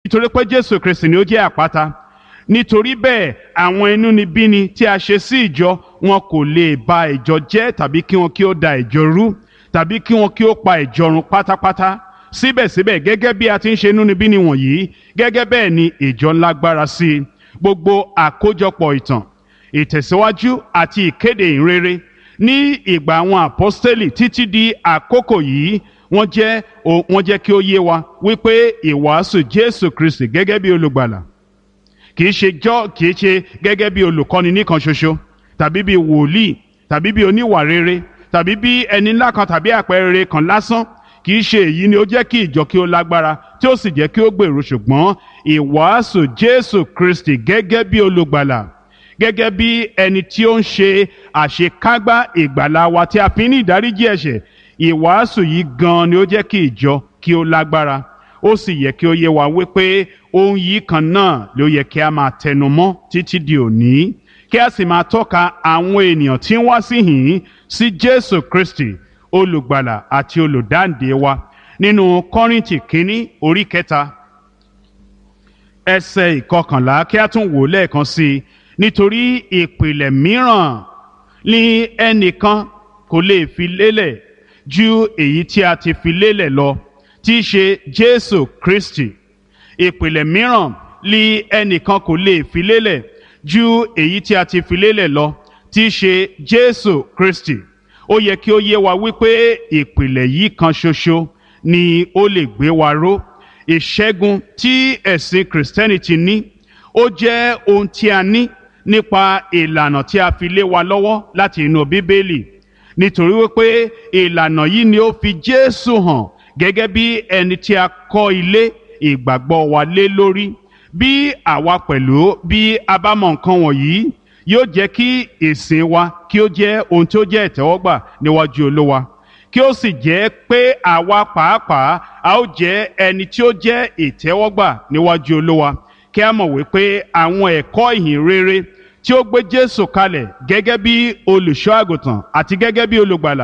nítorí pé Jésù Kristi ni ó jẹ́ àpáta. Nítorí bẹ́ẹ̀ àwọn inúnibíni tí a ṣe sí ìjọ wọn kò lè ba ìjọ jẹ́ tàbí kí wọn kí ó da ìjọ rú tàbí kí wọn kí ó pa ìjọ run pátápátá. Síbẹ̀síbẹ̀ gẹ́gẹ́ bí a ti ń ṣe inúnibíni wọ̀nyí, gẹ́gẹ́ bẹ́ẹ̀ ni ìjọ ń lágbára sí i. Gbogbo àkójọpọ̀ ìtàn, ìtẹ̀síwájú àti ìkéde ìrere ní ìgbà àwọn àpọ́stélì títí di àkókò yìí wọ́n jẹ́ kí ó yé wa wípé ìwàásù Jésù Kristi gẹ́gẹ́ bí olùgbàlà kìí ṣe gẹ́gẹ́ bí olùkọ́ni nìkan ṣoṣo tàbí bí wòlíì tàbí bí oníwà rere tàbí bí ẹni ńlá kan tàbí àpẹẹrẹ kan lásán. Kìí ṣe èyí ni ó jẹ́ kí ìjọ kí ó lágbára tí ó sì jẹ́ kí ó gbèrú, ṣùgbọ́n ìwàásù Jésù Kristi gẹ́gẹ́ bí olùgbàlà, gẹ́gẹ́ bí ẹni tí ó ń ṣe àṣekágbá ìgbàlà wa tí a fi ní ìdáríjì ẹ̀ṣẹ̀. Ìwàásù yìí gan ni ó jẹ́ kí ìjọ kí ó lágbára. Ó sì yẹ kí ó yé wa wípé ohun yìí kan náà ló yẹ kí a máa tẹnu mọ́ títí di òní, kí a sì máa tọ́ka àwọn ènìyàn tí ń wá síhìn sí Jésù Kristi olùgbàlà àti olùdáǹdè wa. Nínú Kọ́ríńtì kínní orí 3 ẹsẹ̀ 11 kí a tún wò lẹ́ẹ̀kan sí i. Nítorí ìpìlẹ̀ mìíràn ni ẹnìkan kò lè fi lélẹ̀ ju èyí tí a ti fi lélẹ̀ lọ, tí í ṣe Jésù Kristi. Ìpìlẹ̀ mìíràn ni ẹnìkan kò lè fi lélẹ̀ ju èyí tí a ti fi lélẹ̀ lọ, tí í ṣe Jésù Kristi. Ó yẹ kí ó yé wa wípé ìpìlẹ̀ yìí kan ṣoṣo ni ó lè gbé wa ró. Ìṣẹ́gun tí ẹ̀sìn Kristẹniti ní ó jẹ́ ohun tí a ní nípa ìlànà tí a fi lé wa lọ́wọ́ láti inú Bíbélì. Nítorí wípé ìlànà yìí ni ó fi Jésù hàn gẹ́gẹ́ bí ẹni tí a kọ́ ilé ìgbàgbọ́ wa lé lórí. Bí àwa pẹ̀lú bí a bá mọ nǹkan wọ̀nyí, yóò jẹ́ kí ìsìn wa kí ó jẹ́ ohun tí ó jẹ́ ìtẹ́wọ́gbà níwájú Olúwa, kí ó sì jẹ́ pé àwa pàápàá a ó jẹ́ ẹni tí ó jẹ́ ìtẹ́wọ́gbà níwájú Olúwa. Kí a mọ̀ wípé àwọn ẹ̀kọ́ ìhìn rere tí ó gbé Jésù kalẹ̀ gẹ́gẹ́ bí olùṣọ́ àgùntàn àti gẹ́gẹ́ bí olùgbàlà,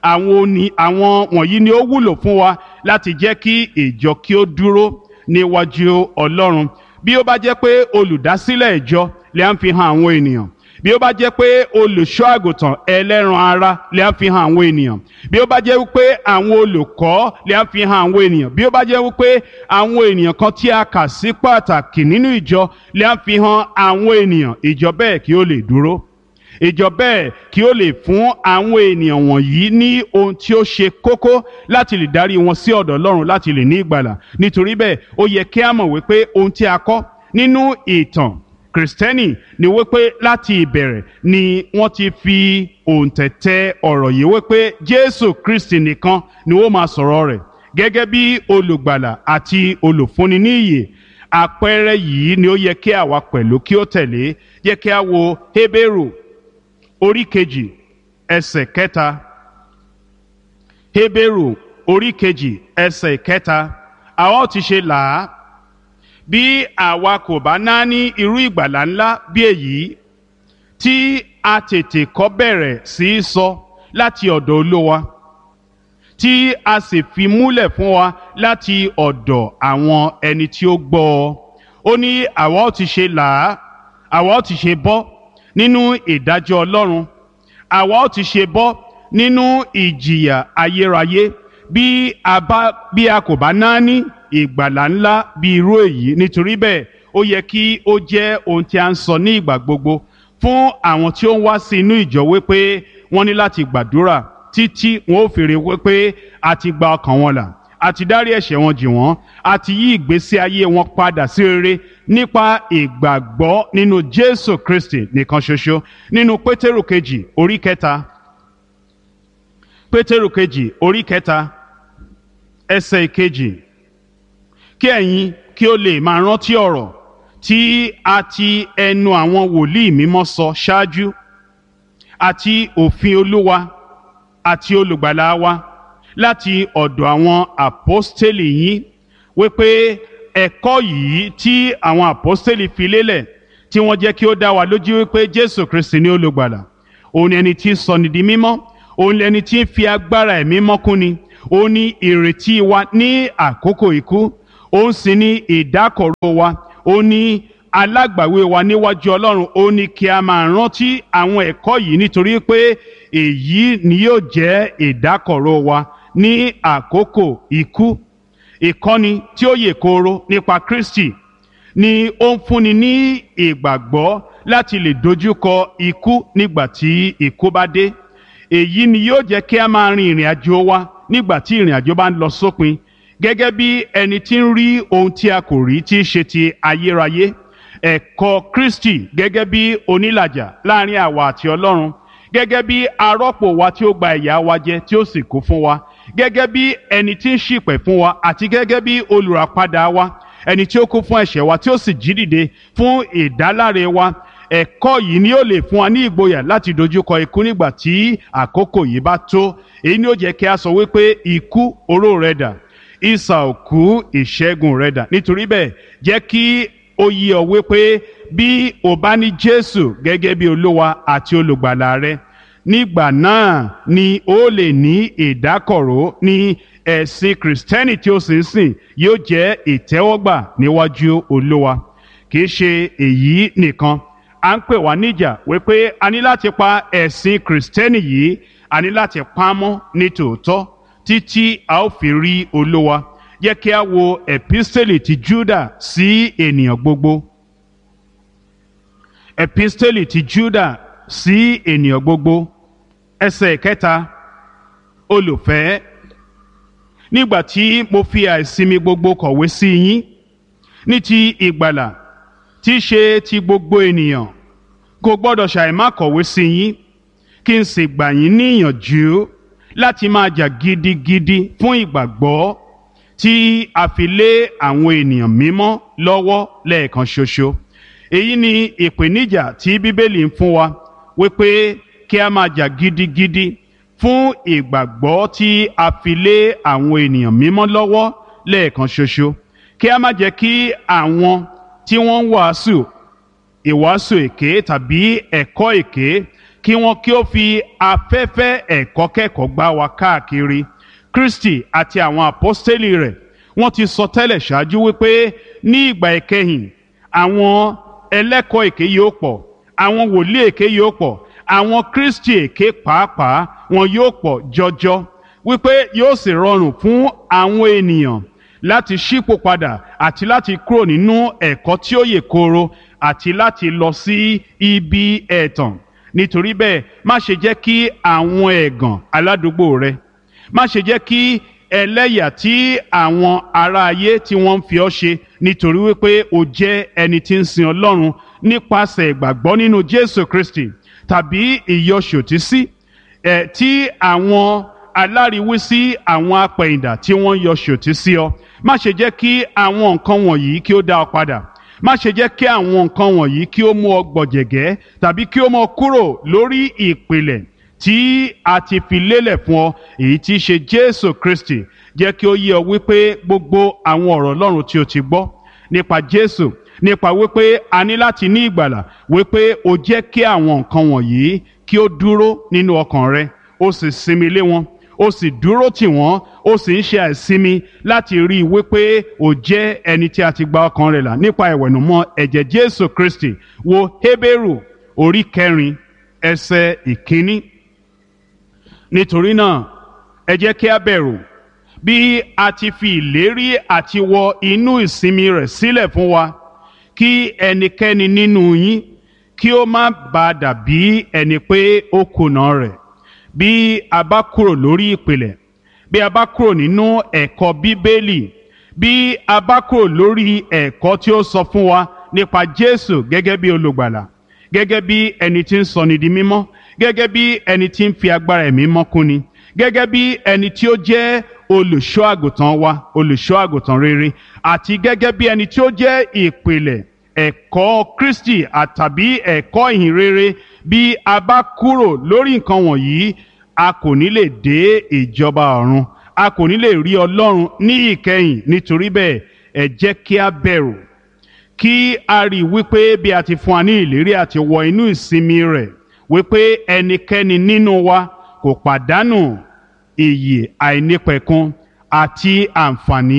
àwọn wọ̀nyí ni ó wúlò fún wa láti jẹ́ kí ìjọ kí ó dúró níwájú Ọlọ́run. Bí ó bá jẹ́ pé olùdásílẹ̀ ìjọ lè ń fi hàn àwọn ènìyàn, bí ó bá jẹ́ pé olùṣọ́ àgùntàn ẹlẹ́ran ara lè ń fi hàn àwọn ènìyàn, bí ó bá jẹ́ wípé àwọn olùkọ́ lè ń fi hàn àwọn ènìyàn, bí ó bá jẹ́ wípé àwọn ènìyàn kan tí a kà sí pàtàkì nínú ìjọ lè ń fi hàn àwọn ènìyàn, ìjọ bẹ́ẹ̀ kí ó lè dúró. Ìjọ bẹ́ẹ̀ kí ó lè fún àwọn ènìyàn wọ̀nyí ní ohun tí ó ṣe kókó láti lè darí wọn sí ọ̀dọ̀ Ọlọ́run láti lè ní ìgbàlà. Nítorí bẹ́ẹ̀ ó yẹ kí a mọ̀ wípé ohun tí a kọ́ nínú ìtàn Kristẹni ni wípé láti ìbẹ̀rẹ̀ ni wọ́n ti fi òǹtẹ̀tẹ̀ ọ̀rọ̀ yìí wípé Jésù Kristi nìkan ni ó máa sọ̀rọ̀ rẹ̀ gẹ́gẹ́ bí olùgbàlà àti olùfúnni ní ìyè. Àpẹẹrẹ yìí ni ó yẹ kí àwa pẹ̀lú kí ó tẹ̀lé. Jẹ́ kí a wo Hébérù orí 2 ẹsẹ̀ 3. Hébérù orí 2 ẹsẹ̀ 3. Àwa ó ti ṣe là á bí àwa kò bá náání irú ìgbàlà ńlá bí èyí tí a tètè kọ́ bẹ̀rẹ̀ sí í sọ láti ọ̀dọ̀ Olúwa, tí a sì fi múlẹ̀ fún wa láti ọ̀dọ̀ àwọn ẹni tí ó gbọ́ ọ. Ó ní àwa ó ti ṣe là á, àwa ó ti ṣe bọ́ nínú ìdájọ́ Ọlọ́run, àwa ó ti ṣe bọ́ nínú ìjìyà ayérayé bí a kò bá náání ìgbàlà ńlá bí irú èyí. Nítorí bẹ́ẹ̀ ó yẹ kí ó jẹ́ ohun tí a ń sọ ní ìgbà gbogbo fún àwọn tí ó ń wá sí inú ìjọ wípé wọ́n ní láti gbàdúrà títí wọn ó fi rí wípé a ti gba ọkàn wọn là, a ti dárí ẹ̀ṣẹ̀ wọn jì wọ́n, a ti yí ìgbésí ayé wọn padà sí rere nípa ìgbàgbọ́ nínú Jésù Kristi nìkan ṣoṣo. Nínú Pétérù kejì orí 3, Pétérù kejì orí 3 ẹsẹ̀ 2. Kí ẹ̀yin kí ó lè máa rántí ọ̀rọ̀ tí a ti ẹnu àwọn wòlíì mímọ́ sọ ṣáájú, àti òfin Olúwa àti olùgbàlà wa láti ọ̀dọ̀ àwọn àpọ́stélì yín, wípé ẹ̀kọ́ yìí tí àwọn àpọ́stélì fi lélẹ̀ tí wọ́n jẹ́ kí ó dá wa lójú wípé Jésù Kristi ni olùgbàlà, òun ni ẹni tí ń sọni di mímọ́, òun ni ẹni tí ń fi agbára ẹ̀mí mọ́ kúnni, òun ni ìrètí wa ní àkókò ikú, òun sì ni ìdákọ̀ró wa, ó ní alágbàwé wa níwájú Ọlọ́run. Ó ní kí a máa rántí àwọn ẹ̀kọ́ yìí nítorí pé èyí ni yóò jẹ́ ìdákọ̀ró wa ní àkókò ikú. Ìkọ́ni tí ó yè kooro nípa Kristi ni ó ń fúnni ní ìgbàgbọ́ láti lè dojúkọ ikú nígbà tí ikú bá dé. Èyí ni yóò jẹ́ kí a máa rin ìrìn àjò wa nígbà tí ìrìn àjò bá ń lọ sópin, gẹ́gẹ́ bí ẹni tí ń rí ohun tí a kò rí tí í ṣe ti ayérayé. Ẹ̀kọ́ Kristi gẹ́gẹ́ bí onílàjà láàrin àwa àti Ọlọ́run, gẹ́gẹ́ bí arọ́pò wa tí ó gba ìyà wa jẹ tí ó sì kú fún wa, gẹ́gẹ́ bí ẹni tí ń ṣìpẹ̀ fún wa, àti gẹ́gẹ́ bí olùràpadà wa, ẹni tí ó kú fún ẹ̀ṣẹ̀ wa tí ó sì jí dìde fún ìdáláre wa. Ẹ̀kọ́ yìí ni ó lè fún wa ní ìgboyà láti dojúkọ ikú nígbà tí àkókò yìí bá tó. Èyí ni ó jẹ́ kí a sọ wípé ikú, oró rẹ dà, isà òkú, ìṣẹ́gun rẹ dà. Nítorí bẹ́ẹ̀, jẹ́ kí ó yé ọ wípé bí o bá ní Jésù gẹ́gẹ́ bí Olúwa àti olùgbàlà rẹ, nígbà náà ni ó lè ní ìdákọ̀ró ní ẹ̀sìn Kristẹni tí ó sì ń sìn yóò jẹ́ ìtẹ́wọ́gbà níwájú Olúwa. Kì í ṣe èyí nìkan, à ń pè wá níjà wípé a ní láti pa ẹ̀sìn Kristẹni yìí, a ní láti pa mọ́ ní tòótọ́ títí a ó fi rí Olúwa. Jẹ́ kí a wo episteli ti Júdà sí ènìyàn gbogbo. Episteli ti Júdà sí ènìyàn gbogbo, ẹsẹ̀ 3. Olùfẹ́, nígbà tí mo fi àìsinmi gbogbo kọ̀wé sí yín ní ti ìgbàlà tí í ṣe ti gbogbo ènìyàn, kò gbọ́dọ̀ ṣàìmá kọ̀wé sí yín, kí n sì gbà yín níyànjú láti máa jà gidigidi fún ìgbàgbọ́ tí a fi lé àwọn ènìyàn mímọ́ lọ́wọ́ lẹ́ẹ̀kan ṣoṣo. Èyí ni ìpèníjà tí Bíbélì ń fún wa, wípé kí a máa jà gidigidi fún ìgbàgbọ́ tí a fi lé àwọn ènìyàn mímọ́ lọ́wọ́ lẹ́ẹ̀kan ṣoṣo. Kí a má jẹ́ kí àwọn tí wọ́n ń wàásù ìwàásù èké tàbí ẹ̀kọ́ èké kí wọ́n kí ó fi afẹ́fẹ́ ẹ̀kọ́ kẹ́kọ̀ọ́ gbá wa káàkiri. Kristi àti àwọn àpọ́stélì rẹ̀ wọ́n ti sọ tẹ́lẹ̀ ṣáájú wípé ní ìgbà ìkẹyìn àwọn ẹlẹ́kọ̀ọ́ èké yóò pọ̀, àwọn wòlíì èké yóò pọ̀, àwọn Kristi èké pàápàá wọn yóò pọ̀ jọjọ, wípé yóò sì rọrùn fún àwọn ènìyàn láti ṣípò padà àti láti kúrò nínú ẹ̀kọ́ tí ó yè kooro àti láti lọ sí ibi ẹ̀tàn. Nítorí bẹ́ẹ̀, má ṣe jẹ́ kí àwọn ẹ̀gàn aládùúgbò rẹ, má ṣe jẹ́ kí ẹlẹ́yà tí àwọn ará ayé tí wọ́n ń fi ọ́ ṣe nítorí wípé o jẹ́ ẹni tí ń sin Ọlọ́run nípasẹ̀ ìgbàgbọ́ nínú Jésù Kristi, tàbí ìyọṣòtísí tí àwọn aláriwísí, àwọn apẹ̀yìndà tí wọ́n yọ ṣòtísí ọ. Má ṣe jẹ́ kí àwọn nǹkan wọ̀nyí kí ó dá ọ padà. Má ṣe jẹ́ kí àwọn nǹkan wọ̀nyí kí ó mú ọ gbọ̀jẹ̀gẹ́ tàbí kí ó mú ọ kúrò lórí ìpìlẹ̀ tí a ti fi lélẹ̀ fún ọ, èyí tí í ṣe Jésù Kristi. Jẹ́ kí ó yé ọ wípé gbogbo àwọn ọ̀rọ̀ Ọlọ́run tí o ti gbọ́ nípa Jésù, nípa wípé a ní láti ní ìgbàlà, wípé o jẹ́ kí àwọn nǹkan wọ̀nyí kí ó dúró nínú ọkàn rẹ, o sì sinmi lé wọn, o sì dúró tì wọ́n, o sì ń ṣe àìsinmi láti rí i wípé o jẹ́ ẹni tí a ti gba ọkàn rẹ̀ là nípa ìwẹ̀nùmọ́ ẹ̀jẹ̀ Jésù Kristi. Wo Hébérù orí 4 ẹsẹ̀ 1. Nítorí náà, ẹ jẹ́ kí a bẹ̀rù, bí a ti fi ìlérí àti wọ inú ìsinmi rẹ̀ sílẹ̀ fún wa, kí ẹnikẹ́ni nínú yín kí ó má bàa dàbí ẹni pé ó kùnà rẹ̀. Bí a bá kúrò lórí ìpìlẹ̀, bí a bá kúrò nínú ẹ̀kọ́ Bíbélì, bí a bá kúrò lórí ẹ̀kọ́ tí ó sọ fún wa nípa Jésù gẹ́gẹ́ bí olùgbàlà, gẹ́gẹ́ bí ẹni tí ń sọni di mímọ́, gẹ́gẹ́ bí ẹni tí ń fi agbára ẹ̀mí mọ́ kúnni, gẹ́gẹ́ bí ẹni tí ó jẹ́ olùṣọ́ àgùntàn wa, olùṣọ́ àgùntàn rere, àti gẹ́gẹ́ bí ẹni tí ó jẹ́ ìpìlẹ̀ ẹ̀kọ́ Kristi àtàbí ẹ̀kọ́ ìhìn rere. Bí a bá kúrò lórí nǹkan wọ̀nyí, a kò ní lè dé ìjọba ọ̀run, a kò ní lè rí Ọlọ́run ní ìkẹyìn. Nítorí bẹ́ẹ̀, ẹ jẹ́ kí a bẹ̀rù, kí a rí wípé bí a ti fún wa ní ìlérí àti wọ inú ìsinmi rẹ̀, wípé ẹnikẹ́ni nínú wa kò pàdánù ìyè àìnípẹ̀kun àti àǹfààní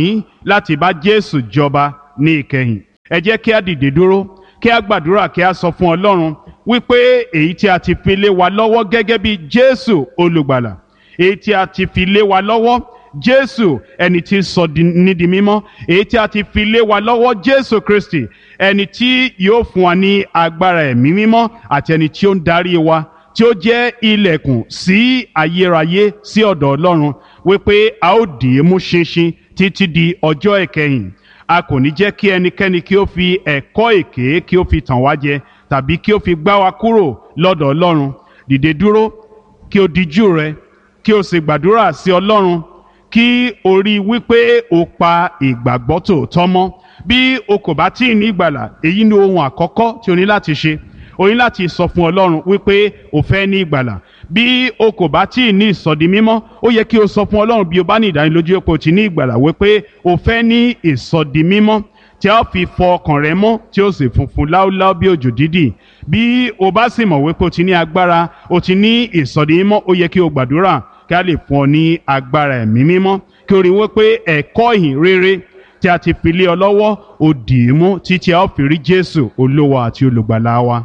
láti bá Jésù jọba ní ìkẹyìn. Ẹ jẹ́ kí a dìde dúró, kí a gbàdúrà, kí a sọ fún Ọlọ́run wípé èyí tí a ti fi lé wa lọ́wọ́ gẹ́gẹ́ bí Jésù olùgbàlà, èyí tí a ti fi lé wa lọ́wọ́ Jésù ẹni tí sọ ní di mímọ́, èyí tí a ti fi lé wa lọ́wọ́ Jésù Kristi ẹni tí yóò fún wa ní agbára ẹ̀mí mímọ́ àti ẹni tí ó ń darí wa, tí ó jẹ́ ilẹ̀kùn sí ayérayé sí ọ̀dọ̀ Ọlọ́run, wípé a ó dì í mú ṣinṣin títí di ọjọ́ ìkẹyìn. A kò ní jẹ́ kí ẹnikẹ́ni kí ó fi ẹ̀kọ́ èké kí ó fi tàn wá jẹ tàbí kí ó fi gbá wa kúrò lọ́dọ̀ Ọlọ́run. Dìde dúró, kí o dijú rẹ, kí o sì gbàdúrà sí Ọlọ́run, kí o rí wípé o pa ìgbàgbọ́ tòótọ́ mọ́. Bí o kò bá tíì ní ìgbàlà, èyí ni ohun àkọ́kọ́ tí o ní láti ṣe. O ní láti sọ fún Ọlọ́run wípé o fẹ́ ní ìgbàlà. Bí o kò bá tíì ní ìsọdi mímọ́, ó yẹ kí o sọ fún Ọlọ́run, bí o bá ní ìdánilójú pé o ti ní ìgbàlà, wípé o fẹ́ ní ìsọdi mímọ́ tí a fi fọ ọkàn rẹ mọ́, tí ó sì funfun láúláú bí òjò dídì. Bí o bá sì mọ̀ wípé o ti ní agbára, o ti ní ìsọdi mímọ́, ó yẹ kí o gbàdúrà kí a lè fún ọ ní agbára ẹ̀mí mímọ́, kí o rí wípé ẹ̀kọ́ ìhìn rere tí a ti fi lé ọ lọ́wọ́ ó dì í mú títí a ó fi rí Jésù olówó àti olùgbàlà wa.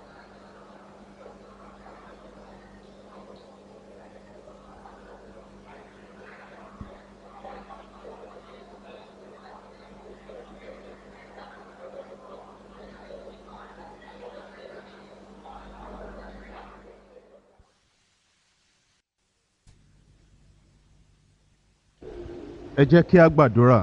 Ẹ jẹ́ kí a gbàdúrà.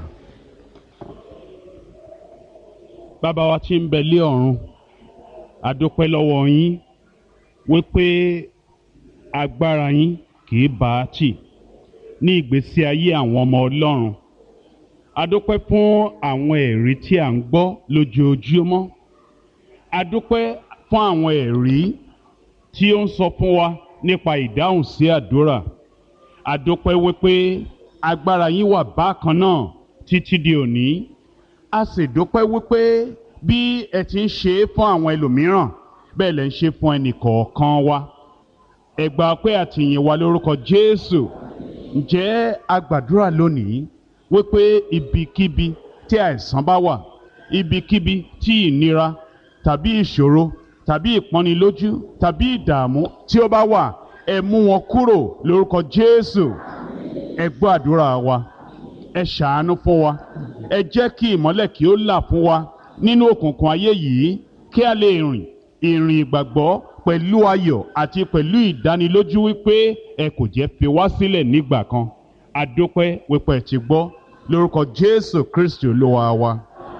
Bàbá wa tí ń bẹ lé ọ̀run, a dúpẹ́ lọ́wọ́ yín wípé agbára yín kì í bá a tì ní ìgbésí ayé àwọn ọmọ Ọlọ́run. A dúpẹ́ fún àwọn ẹ̀rí tí à ń gbọ́ lójoojúmọ́. A dúpẹ́ fún àwọn ẹ̀rí tí ó ń sọ fún wa nípa ìdáhùn sí àdúrà. A dúpẹ́ wípé agbára yín wà bákan náà títí di òní. A sì dúpẹ́ wípé bí ẹ ti ń ṣe é fún àwọn ẹlòmíràn, bẹ́ẹ̀ lẹ ń ṣe fún ẹnì kọ̀ọ̀kan wa. Ẹ gbà ọpẹ́ àti ìyìn wa lórúkọ Jésù. Ǹjẹ́ a gbàdúrà lónìí wípé ibikíbi tí àìsàn bá wà, ibikíbi tí ìnira tàbí ìṣòro tàbí ìpọ́nilójú tàbí ìdààmú tí ó bá wà, ẹ mú wọn kúrò lórúkọ Jésù. Ẹ gbọ́ àdúrà wa, ẹ ṣàánú fún wa, ẹ jẹ́ kí ìmọ́lẹ̀ kí ó là fún wa nínú òkùnkùn ayé yìí, kí a lè rìn ìrìn ìgbàgbọ́ pẹ̀lú ayọ̀ àti pẹ̀lú ìdánilójú wípé ẹ kò jẹ́ fi wá sílẹ̀ nígbà kan. A dúpẹ́ wípé ẹ ti gbọ́ lórúkọ Jésù Kristi Olúwa wa.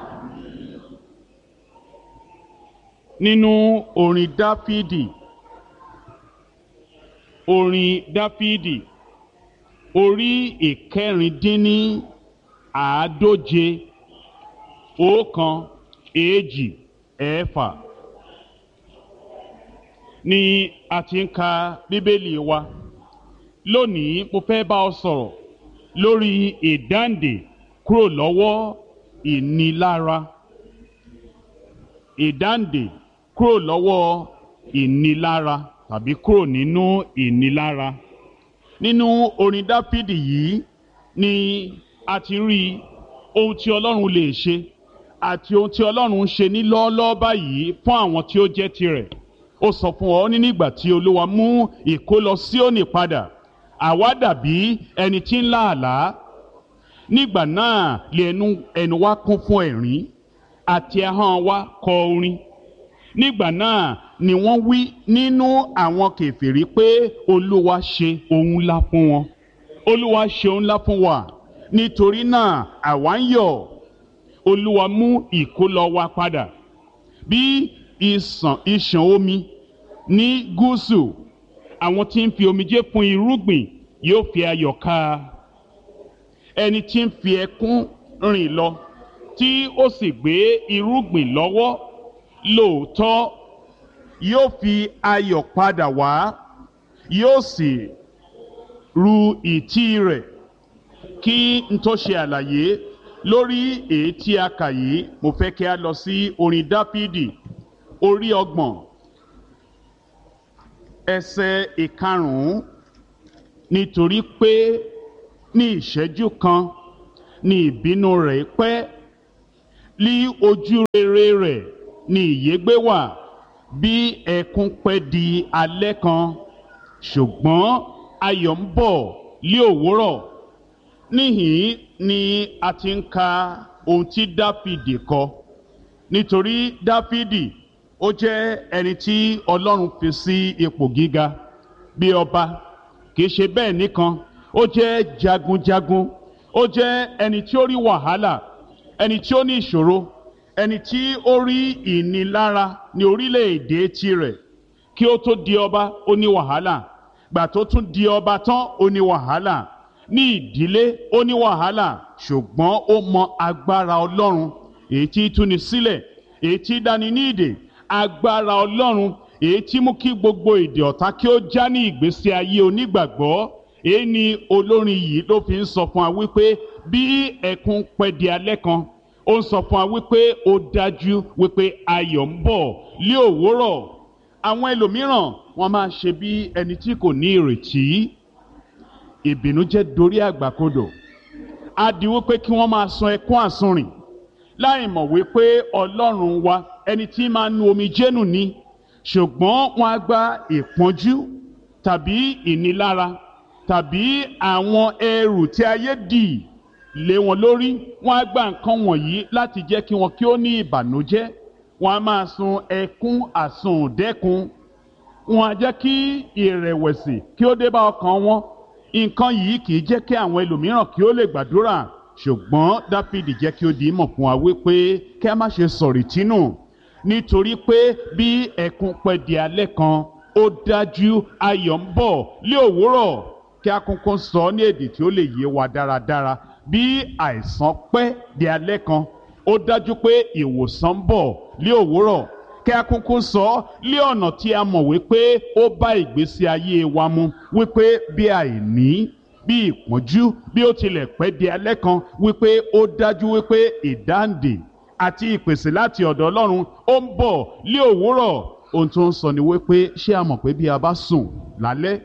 Nínú orin Dáfídì orí ìkẹrìndínní àádóje 1-2-6 ni a ti ń ka Bíbélì wa. Lónìí mo fẹ́ bá ọ sọ̀rọ̀ lórí ìdáǹdè kúrò lọ́wọ́ ìnilára. Ìdáǹdè kúrò lọ́wọ́ ìnilára tàbí kúrò nínú ìnilára. Nínú orin Dáfídì yìí ni a ti rí ohun tí Ọlọ́run lè ṣe àti ohun tí Ọlọ́run ń ṣe ní lọ́ọ́lọ́ọ́ báyìí fún àwọn tí ó jẹ́ tirẹ̀. Ó sọ fún ọ ní nígbà tí Olúwa mú ìkólọ Síónì padà, àwa dàbí ẹni tí ń lá àlá. Nígbà náà lè ẹnu wa kún fún ẹ̀rín àti ahọ́n wa kọ orin. Nígbà náà ni wọ́n wí nínú àwọn kèfèrí pé Olúwa ṣe ohun ńlá fún wọn. Olúwa ṣe ohun ńlá fún wa. Nítorí náà àwa ń yọ̀. Olúwa mú ìkólọ wa padà bí ìṣàn omi ní gúúsù. Àwọn tí ń fi omijé fún irúgbìn yóò fi ayọ̀ ká. Ẹni tí ń fi ẹkún rìn lọ tí ó sì gbé irúgbìn lọ́wọ́, lóòótọ́ yóò fi ayọ̀ padà wá, yóò sì ru ìtí rẹ̀. Kí n tó ṣe àlàyé lórí èyí tí a kà yìí, mo fẹ́ kí a lọ sí orin Dáfídì orí 30 ẹsẹ̀ 5. Nítorí pé ní ìṣẹ́jú kan ni ìbínú rẹ̀ pẹ́, lí ojú rere rẹ̀ ni ìyégbé wà. Bí ẹkún pẹ́ di alẹ́ kan, ṣùgbọ́n ayọ̀ ń bọ̀ lí òwúrọ̀. Níhìn ni a ti ń ka ohun tí Dáfídì kọ, nítorí Dáfídì ó jẹ́ ẹni tí Ọlọ́run fi sí ipò gíga bí ọba. Kìí ṣe bẹ́ẹ̀ nìkan, ó jẹ́ jagunjagun, ó jẹ́ ẹni tí ó rí wàhálà, ẹni tí ó ní ìṣòro, ẹni tí ó rí ìnilára ní orílẹ̀-èdè tirẹ̀. Kí ó tó di ọba ó ní wàhálà, gbà tó tún di ọba tán ó ní wàhálà, ní ìdílé ó ní wàhálà, ṣùgbọ́n ó mọ agbára Ọlọ́run èyí tí túni sílẹ̀, èyí tí dáni ní ìdè, agbára Ọlọ́run èyí tí mú kí gbogbo ìdè ọ̀tá kí ó já ní ìgbésí ayé onígbàgbọ́. Èyí ni olórin yìí ló fi ń sọ fún wa wípé bí ẹkún pẹ́ di alẹ́ kan, ó ń sọ fún wa wípé ó dájú wípé ayọ̀ ń bọ̀ lí òwúrọ̀. Àwọn ẹlòmíràn wọ́n máa ṣe bí ẹni tí kò ní ìrètí. Ìbìnújẹ́ dorí àgbàkodò, á di wípé kí wọ́n máa sun ẹkún àsunrìn láì mọ̀ wípé Ọlọ́run wa ẹni tí máa nu omijé nù ni. Ṣùgbọ́n wọ́n á gba ìpọ́njú tàbí ìnilára tàbí àwọn ẹrù tí ayé dì lé wọn lórí, wọ́n á gba nǹkan wọ̀nyí láti jẹ́ kí wọn kí ó ní ìbànújẹ́. Wọ́n á máa sun ẹkún àsundẹ́kun, wọ́n á jẹ́ kí ìrẹ̀wẹ̀sì kí ó dé bá ọkàn wọn. Nǹkan yìí kì í jẹ́ kí àwọn ẹlòmíràn kí ó lè gbàdúrà. Ṣùgbọ́n Dáfídì jẹ́ kí ó di ìmọ̀ fún wa wípé kí a má ṣe sọ̀rètí nù, nítorí pé bí ẹkún pẹ́ di alẹ́ kan, ó dájú ayọ̀ ń bọ̀ lí òwúrọ̀. Kí a kúnkún sọ ní èdè tí ó lè yé wa dáradára, bí àìsàn pẹ́ di alẹ́ kan, ó dájú pé ìwòsàn ń bọ̀ lí òwúrọ̀. Kí a kúnkún sọ lé ọ̀nà tí a mọ̀ wípé ó bá ìgbésí ayé wa mu, wípé bí àìní, bí ìpọ́njú, bí ó tilẹ̀ pẹ́ di alẹ́ kan, wípé ó dájú wípé ìdáǹdè àti ìpèsè láti ọ̀dọ̀ Ọlọ́run ó ń bọ̀ lí òwúrọ̀. Ohun tó ń sọ ni wípé ṣé a mọ̀ pé bí a bá sùn lálẹ́,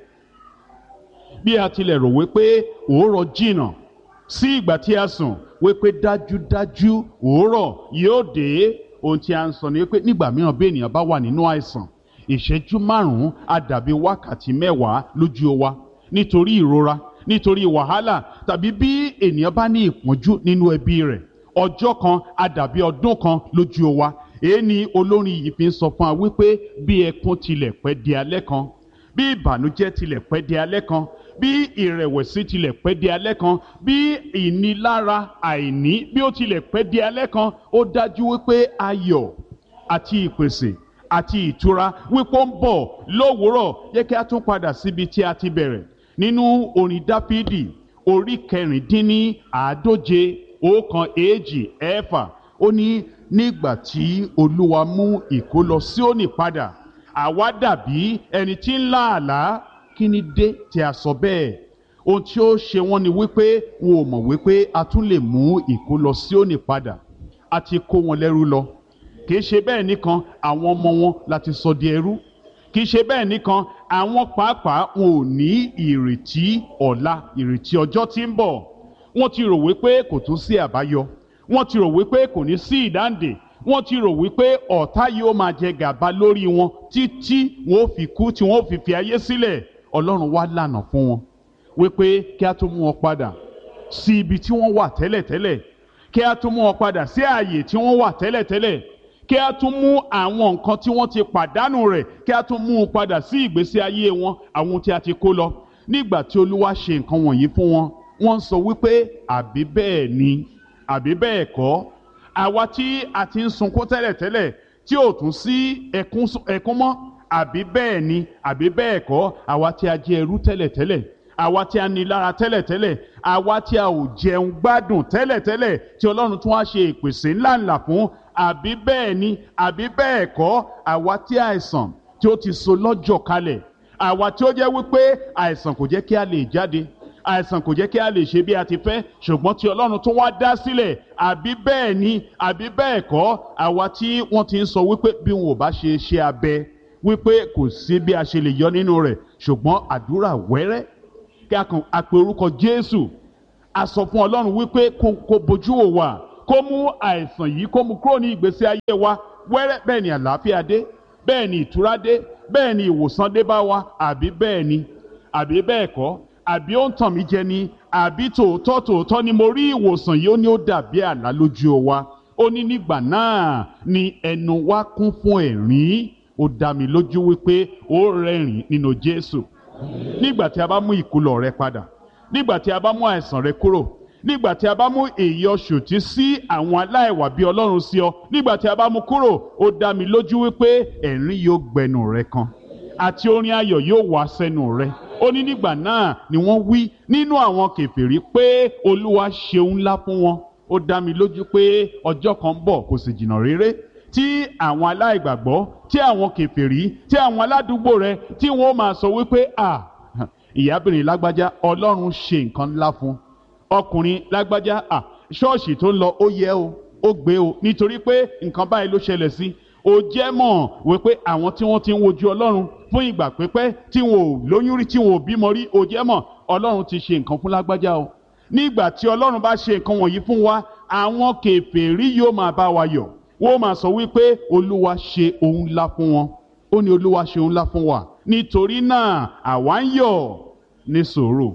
bí a tilẹ̀ rò wípé òórọ̀ jìnnà sí ìgbà tí a sùn, wípé dájúdájú òórọ̀ yóò dé. Ohun tí a ń sọ ni wípé nígbà mìíràn bí ènìyàn bá wà nínú àìsàn, ìṣẹ́jú márùn-ún á dàbí wákàtí mẹ́wàá lójú wa, nítorí ìrora, nítorí wàhálà, tàbí bí ènìyàn bá ní ìpọ́njú nínú ẹbí rẹ̀, ọjọ́ kan á dàbí ọdún kan lójú wa. Èyí ni olórin yìí fi ń sọ fún wa wípé bí ẹkún tilẹ̀ pẹ́ di alẹ́ kan, bí ìbànújẹ́ tilẹ̀ pẹ́ di alẹ́ kan, bí ìrẹ̀wẹ̀sì tilẹ̀ pẹ́ di alẹ́ kan, bí ìnilára àìní bí ó tilẹ̀ pẹ́ di alẹ́ kan, ó dájú wípé ayọ̀ àti ìpèsè àti ìtura wípé ó ń bọ̀ lówùúrọ̀. Jẹ́ kí a tún padà síbi tí a ti bẹ̀rẹ̀ nínú orin Dáfídì orí 139:1-2-6. Ó ní nígbà tí Olúwa mú ìkólọ Síónì padà, àwa dàbí ẹni tí ń lá àlá. Kí ni dé tí a sọ bẹ́ẹ̀? Ohun tí ó ṣe wọ́n ni wípé wọn ò mọ̀ wípé a tún lè mú ìkólọ Síónì padà. A ti kó wọn lẹ́rú lọ. Kì í ṣe bẹ́ẹ̀ nìkan, àwọn ọmọ wọn la ti sọ di ẹrú. Kì í ṣe bẹ́ẹ̀ nìkan, àwọn pàápàá wọn ò ní ìrètí ọ̀la, ìrètí ọjọ́ tí ń bọ̀. Wọ́n ti rò wípé kò tún sí àbáyọ. Wọ́n ti rò wípé kò ní sí ìdáǹdè. Wọ́n ti rò wípé ọ̀tá yóò máa jẹ gàba lórí wọn títí wọn ó fi kú, tí wọn ó fi ayé sílẹ̀. Ọlọ́run wá lànà fún wọn wípé kí a tún mú wọn padà sí ibi tí wọ́n wà tẹ́lẹ̀tẹ́lẹ̀, kí a tún mú wọn padà sí ààyè tí wọ́n wà tẹ́lẹ̀tẹ́lẹ̀, kí a tún mú àwọn nǹkan tí wọ́n ti pàdánù rẹ̀, kí a tún mú un padà sí ìgbésí ayé wọn, àwọn tí a ti kó lọ. Nígbà tí Olúwa ṣe nǹkan wọ̀nyí fún wọn, wọ́n sọ wípé àbí bẹ́ẹ̀ ni, àbí bẹ́ẹ̀ kọ́. Àwa tí a ti ń sunkún tẹ́lẹ̀tẹ́lẹ̀ tí ò tún sí ẹkún mọ́, àbí bẹ́ẹ̀ ni, àbí bẹ́ẹ̀ kọ́. Àwa tí a jẹ ẹrú tẹ́lẹ̀tẹ́lẹ̀, àwa tí a ní lára tẹ́lẹ̀tẹ́lẹ̀, àwa tí a ò jẹun gbádùn tẹ́lẹ̀tẹ́lẹ̀, tí Ọlọ́run tún wá ṣe ìpèsè ńláńlá fún, àbí bẹ́ẹ̀ ni, àbí bẹ́ẹ̀ kọ́. Àwa tí àìsàn tí ó ti so lọ́jọ́ kalẹ̀, àwa tí ó jẹ́ wípé àìsàn kò jẹ́ kí a lè jáde, àìsàn kò jẹ́ kí a lè ṣe bí a ti fẹ́, ṣùgbọ́n tí Ọlọ́run tún wá dá sílẹ̀, àbí bẹ́ẹ̀ ni, àbí bẹ́ẹ̀ kọ́. Àwa tí wọ́n ti ń sọ wípé bí wọn ò bá ṣe abẹ, wípé kò sí bí a ṣe lè yọ nínú rẹ̀, ṣùgbọ́n àdúrà wẹ́rẹ́, kí a pe orúkọ Jésù, a sọ fún Ọlọ́run wípé kó bójú wò wá, kó mú àìsàn yìí kó mú kúrò ní ìgbésí ayé wa wẹ́rẹ́. Bẹ́ẹ̀ ni àlàáfíà dé, bẹ́ẹ̀ ni ìtura dé, bẹ́ẹ̀ ni ìwòsàn dé bá wa, àbí bẹ́ẹ̀ ni àbí bẹ́ẹ̀ kọ́, àbí ó ń tàn mí jẹ ni, àbí tòótọ́ ni mo rí ìwòsàn yìí. Ó ní ó dàbí àlá lójú wa. Ó ní nígbà náà ni ẹnu wa kún fún ẹ̀rín. Ó dá mi lójú wípé ó rẹ́rìn nínú Jésù. Nígbà tí a bá mú ìkúlọ̀ rẹ padà, nígbà tí a bá mú àìsàn rẹ kúrò, nígbà tí a bá mú èyí ọ̀ṣòtí sí àwọn aláìwà bí Ọlọ́run sí ọ, nígbà tí a bá mú kúrò, ó dá mi lójú wípé ẹ̀rín yóò gbẹnu rẹ kan àti orin ayọ̀ yóò wá sẹ́nu rẹ. Ó ní nígbà náà ni wọ́n wí nínú àwọn kèfèrí pé Olúwa ṣeun ńlá fún wọn. Ó dá mi lójú pé ọjọ́ kan bọ̀, kò sì jìnnà réré, tí àwọn aláìgbàgbọ́, tí àwọn kèfèrí, tí àwọn aládùúgbò rẹ, tí wọ́n máa sọ wípé ìyábìnrin lágbájá, Ọlọ́run ṣe nǹkan ńlá fún. Ọkùnrin lágbájá, ṣọ́ọ̀ṣì tó ń lọ ó yẹ o, ó gbé o, nítorí pé nǹkan báyìí ló ṣẹlẹ̀ sí. Ó jẹ́ mọ̀ wípé àwọn tí wọ́n ti ń wojú Ọlọ́run fún ìgbà pípẹ́, tí wọn ò lóyún rí, tí wọn ò bímọ rí, ó jẹ́ mọ̀ Ọlọ́run ti ṣe nǹkan fún lágbájá o. Nígbà tí Ọlọ́run bá ṣe nǹkan wọ̀nyí fún wa, àwọn kèfèrí yóò máa bá wa yọ̀. Wọ́n máa sọ wípé Olúwa ṣe ohun ńlá fún wọn. Ó ní Olúwa ṣe ohun ńlá fún wa. Nítorí náà àwa ń yọ̀. Ní sùúrù,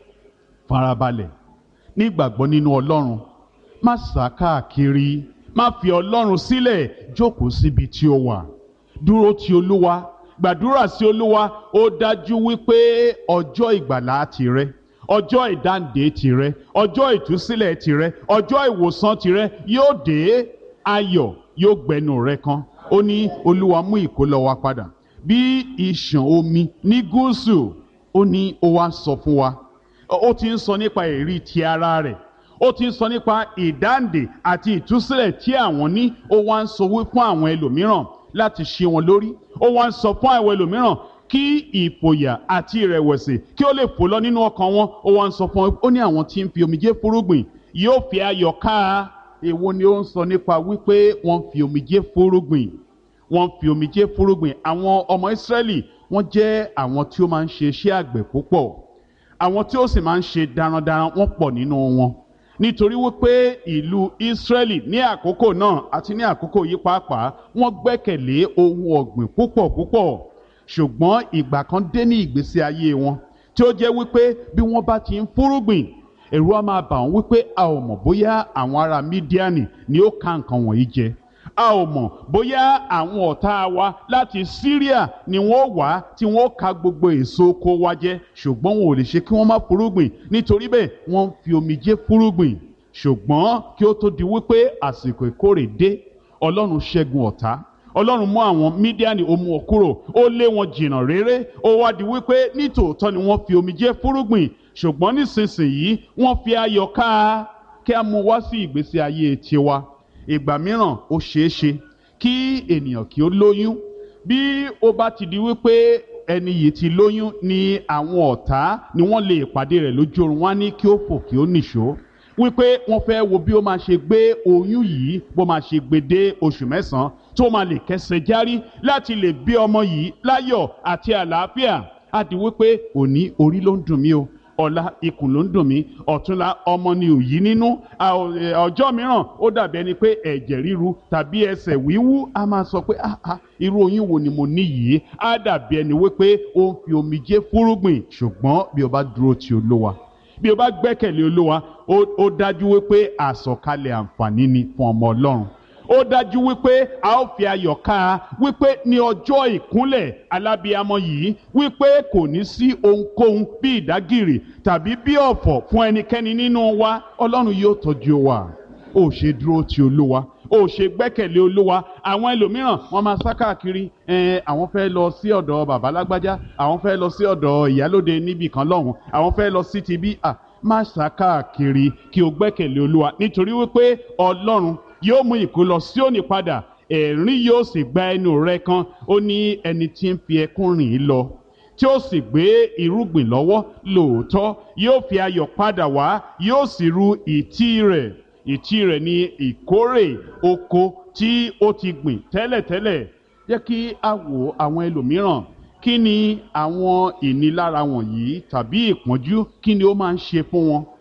farabalẹ̀, nígbàgbọ́ nínú Ọlọ́run. Má sá káàkiri, má fi Ọlọ́run sílẹ̀, jókòó síbi tí ó wà. Dúró ti Olúwa, gbàdúrà sí Olúwa. Ó dájú wípé ọjọ́ ìgbàlà tìrẹ, ọjọ́ ìdáǹdè tìrẹ, ọjọ́ ìtúsílẹ̀ tìrẹ, ọjọ́ ìwòsàn tìrẹ yóò dé. Ayọ̀ yóò gbẹnu rẹ kan. Ó ní Olúwa mú ìkólọ wa padà bí ìṣàn omi ní gúúsù. Ó ní ó wá sọ fún wa. Ó ti ń sọ nípa èrí ti ara rẹ̀. Ó ti ń sọ nípa ìdáǹdè àti ìtúsílẹ̀ tí àwọn ní. Ó wá ń sọ wí fún àwọn ẹlòmíràn láti ṣe wọn lórí. Ó wá ń sọ fún àwọn ẹlòmíràn kí ìfòyà àti ìrẹ̀wẹ̀sì kí ó lè fò lọ nínú ọkàn wọn. Ó wá ń sọ fún wọn. Ó ní àwọn tí ń fi omijé fúrúgbìn yóò fi ayọ̀ ká. Èwo ni ó ń sọ nípa wípé wọ́n fi omijé fúrúgbìn? Wọ́n fi omijé fúrúgbìn. Àwọn ọmọ Ísírẹ́lì wọ́n jẹ́ àwọn tí ó máa ń ṣe iṣẹ́ àgbẹ̀ púpọ̀. Àwọn tí ó sì máa ń ṣe darandaran wọ́n pọ̀ nínú wọn. Nítorí wípé ìlú Ísírẹ́lì ní àkókò náà àti ní àkókò yìí pàápàá, wọ́n gbẹ́kẹ̀lé ohun ọ̀gbìn púpọ̀. Ṣùgbọ́n ìgbà kan dé ní ìgbésí ayé wọn tí ó jẹ́ wípé bí wọ́n bá ti ń fúrúgbìn, ẹ̀rù á máa bà wọ́n wípé a ò mọ̀ bóyá àwọn ará Mídíánì ni ó ká nǹkan wọ̀nyí jẹ. A ò mọ̀ bóyá àwọn ọ̀tá wa láti Síríà ni wọ́n wá tí wọ́n ká gbogbo èso oko wa jẹ. Ṣùgbọ́n wọn ò lè ṣe kí wọ́n má fúrúgbìn. Nítorí bẹ́ẹ̀ wọ́n fi omijé fúrúgbìn. Ṣùgbọ́n kí ó tó di wípé àsìkò ìkórè dé, Ọlọ́run ṣẹ́gun ọ̀tá. Ọlọ́run mú àwọn Mídíánì, ó mú wọn kúrò, ó lé wọn jìnnà réré. Ó wá di wípé nítòótọ́ ni wọ́n fi omijé fúrúgbìn. Ṣùgbọ́n nísinsìnyí wọ́n fi ayọ̀ ká. Kí a mú wá sí ìgbésí ayé tiwa. Ìgbà mìíràn ó ṣeé ṣe kí ènìyàn kí ó lóyún. Bí ó bá ti di wípé ẹni yìí ti lóyún, ni àwọn ọ̀tá ni wọ́n lè pàdé rẹ̀ lójú oorun. Wọ́n á ní kí ó fò kí ó nìṣó, wípé wọ́n fẹ́ wo bí ó máa ṣe gbé oyún yìí, bó máa ṣe gbé dé oṣù 9 tó máa lè kẹsẹ̀ járí láti lè bí ọmọ yìí láyọ̀ àti àlàáfíà. Á di wípé òní orí ló ń dùn mí o, ọ̀la ikùn ló ń dùn mí, ọ̀túnla ọmọ ni ò yí nínú, ọjọ́ mìíràn ó dàbí ẹni pé ẹ̀jẹ̀ ríru tàbí ẹsẹ̀ wíwú. A máa sọ pé irú oyún wo ni mo ní yìí? Á dàbí ẹni wípé ó ń fi omijé fúrúgbìn. Ṣùgbọ́n bí o bá dúró ti Olúwa, bí o bá gbẹ́kẹ̀lé Olúwa, ó dájú wípé àsọ̀kalẹ̀ àǹfààní ni fún ọmọ Ọlọ́run. Ó dájú wípé a ó fi ayọ̀ ká, wípé ní ọjọ́ ìkúnlẹ̀ alábíamọ yìí, wípé kò ní sí ohunkóhun bí ìdágìrì tàbí bí ọ̀fọ̀ fún ẹnikẹ́ni nínú wa. Ọlọ́run yóò tọ́jú wa. Ó ṣe dúró ti Olúwa, ó ṣe gbẹ́kẹ̀lé Olúwa. Àwọn ẹlòmíràn wọ́n máa sá káàkiri. Àwọn fẹ́ lọ sí ọ̀dọ̀ bàbá lágbájá, àwọn fẹ́ lọ sí ọ̀dọ̀ ìyálóde níbì kan lọ́hùn, àwọn fẹ́ lọ sí ti bí. Má sá káàkiri, kí o gbẹ́kẹ̀lé Olúwa. Nítorí wípé Ọlọ́run yóò mú ìkólọ Síónì padà, ẹ̀rín yóò sì gba ẹnu rẹ kan. Ó ní ẹni tí ń fi ẹkún rìn lọ, tí ó sì gbé irúgbìn lọ́wọ́, lóòótọ́ yóò fi ayọ̀ padà wá, yóò sì ru ìtí rẹ̀. Ìtí rẹ̀ ni ìkórè oko tí ó ti gbìn tẹ́lẹ̀tẹ́lẹ̀. Jẹ́ kí a wo àwọn ẹlòmíràn. Kí ni àwọn ìnilára wọ̀nyí tàbí ìpọ́njú, kí ni ó máa ń ṣe fún wọn?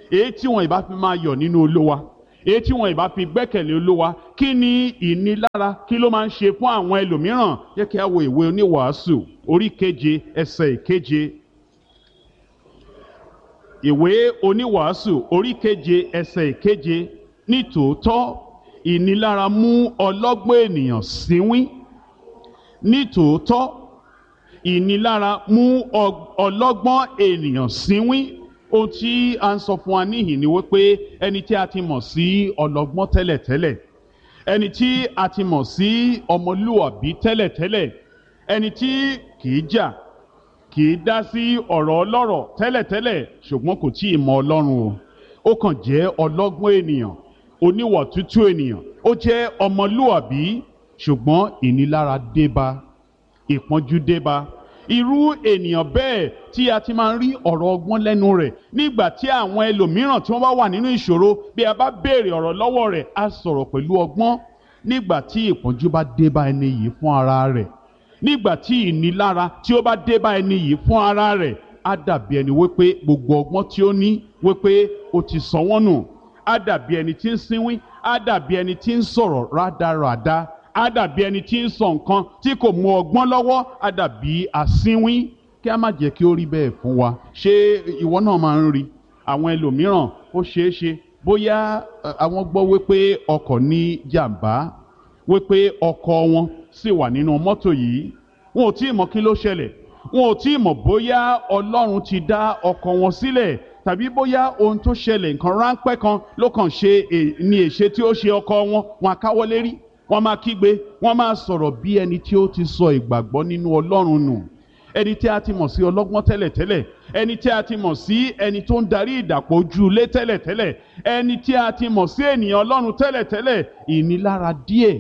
èyí tí wọn ìbá fi máa yọ̀ nínú Olúwa, èyí tí wọn ìbá fi gbẹ́kẹ̀lé Olúwa. Kí ni ìnilára, kí ló máa ń ṣe fún àwọn ẹlòmíràn? Jẹ́ kí a wo ìwé Oníwàásù orí 7 ẹsẹ̀ 7. Ìwé Oníwàásù orí 7 ẹsẹ̀ 7. Nítòótọ́ ìnilára mú ọlọ́gbọ́n ènìyàn sínwín. Nítòótọ́ ìnilára mú ọlọ́gbọ́n ènìyàn sínwín. Ohun tí a ń sọ fún wa níhìn ni wípé ẹni tí a ti mọ̀ sí ọlọ́gbọ́n tẹ́lẹ̀tẹ́lẹ̀, ẹni tí a ti mọ̀ sí ọmọlúwàbí tẹ́lẹ̀tẹ́lẹ̀, ẹni tí kìí jà, kìí dá sí ọ̀rọ̀ ọlọ́rọ̀ tẹ́lẹ̀tẹ́lẹ̀, ṣùgbọ́n kò tí ì mọ Ọlọ́run o. Ó kàn jẹ́ ọlọ́gbọ́n ènìyàn, oníwà tútù ènìyàn, ó jẹ́ ọmọlúwàbí, ṣùgbọ́n ìnilára débá, ìpọ́njú débá. Irú ènìyàn bẹ́ẹ̀ tí a ti máa ń rí ọ̀rọ̀ ọgbọ́n lẹ́nu rẹ̀, nígbà tí àwọn ẹlòmíràn tí wọ́n bá wà nínú ìṣòro, bí a bá béèrè ọ̀rọ̀ lọ́wọ́ rẹ̀, á sọ̀rọ̀ pẹ̀lú ọgbọ́n. Nígbà tí ìpọ́njú bá débá ẹni yìí fún ara rẹ̀, nígbà tí ìnilára tí ó bá débá ẹni yìí fún ara rẹ̀, á dàbí ẹni wípé gbogbo ọgbọ́n tí ó ní wípé ó ti sọ wọ́n nù. Á dàbí ẹni tí ń sínwín, á dàbí ẹni tí ń sọ̀rọ̀ rádaràda, á dàbí ẹni tí ń sọ nǹkan tí kò mú ọgbọ́n lọ́wọ́, á dàbí asínwín. Kí a má jẹ́ kí ó rí bẹ́ẹ̀ fún wa. Ṣé ìwọ náà máa ń rí àwọn ẹlòmíràn? Ó ṣeé ṣe bóyá àwọn gbọ́ wípé ọkọ̀ ní jàǹbá, wípé ọkọ̀ wọn sì wà nínú mọ́tò yìí. Wọn ò tí ì mọ̀ kí ló ṣẹlẹ̀, wọn ò tí ì mọ̀ bóyá Ọlọ́run ti dá ọkọ̀ wọn sílẹ̀, tàbí bóyá ohun tó ṣẹlẹ̀, nǹkan ráńpẹ́ kan ló kàn ṣe ní èṣe tí ó ṣe ọkọ̀ wọn. Wọn á káwọ́ lérí, wọ́n máa kígbe, wọ́n máa sọ̀rọ̀ bí ẹni tí ó ti sọ ìgbàgbọ́ nínú Ọlọ́run nù. Ẹni tí a ti mọ̀ sí ọlọ́gbọ́n tẹ́lẹ̀tẹ́lẹ̀, ẹni tí a ti mọ̀ sí ẹni tó ń darí ìdàpọ̀ ojú ilé tẹ́lẹ̀tẹ́lẹ̀, ẹni tí a ti mọ̀ sí ènìyàn Ọlọ́run tẹ́lẹ̀tẹ́lẹ̀, ìnilára díẹ̀,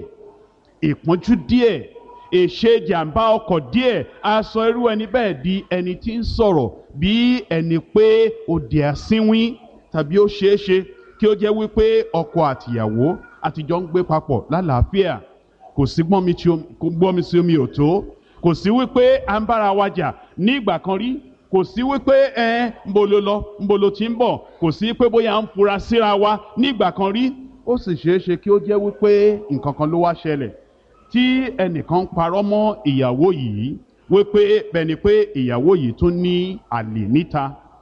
ìpọ́njú díẹ̀, èṣe jàǹbá ọkọ̀ díẹ̀ á sọ irú ẹni bẹ́ẹ̀ di ẹni tí ń sọ̀rọ̀ bí ẹni pé ó di asínwín. Tàbí ó ṣeé ṣe kí ó jẹ́ wípé ọkọ àtìyàwó àtijọ́ ń gbé papọ̀ lálàáfíà, kò sí gbọ́nmi sí omi ò tó, kò sí wípé à ń bára wa jà nígbà kan rí, kò sí wípé ńbo ló lọ, ńbo ló ti ń bọ̀, kò sí pé bóyá à ń fura síra wa nígbà kan rí. Ó sì ṣeé ṣe kí ó jẹ́ wípé nǹkan kan ló wá ṣẹlẹ̀ tí ẹnìkan parọ́ mọ́ ìyàwó yìí wípé bẹ́ẹ̀ ni pé ìyàwó yìí tún ní àlè níta.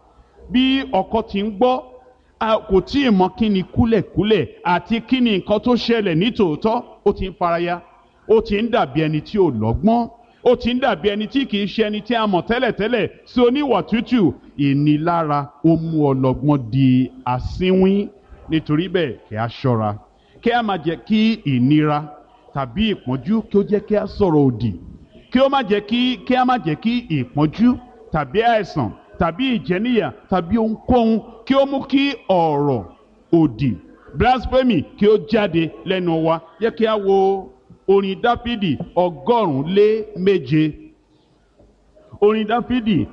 Bí ọkọ ti ń gbọ́, kò tí ì mọ̀ kí ni kúlẹ̀kúlẹ̀ àti kí ni nǹkan tó ṣẹlẹ̀ nítòótọ́. Ó ti ń faraya, ó ti ń dàbí ẹni tí ò lọ́gbọ́n, ó ti ń dàbí ẹni tí kìí ṣe ẹni tí a mọ̀ tẹ́lẹ̀tẹ́lẹ̀ sí oníwà tútù. Ìnilára ó mú ọlọ́gbọ́n di asínwín. Nítorí bẹ́ẹ̀ kí a ṣọ́ra, kí a má jẹ́ kí ìnira tàbí ìpọ́njú kí ó jẹ́ kí a sọ̀rọ̀ òdì, kí a má jẹ́ kí ìpọ́njú tàbí àìsàn tàbí ìjẹníyà tàbí ohunkóhun kí ó mú kí ọ̀rọ̀ òdì, blasphemy, kí ó jáde lẹ́nu wa. Jẹ́ kí a wo orin Dáfídì 107. Orin Dáfídì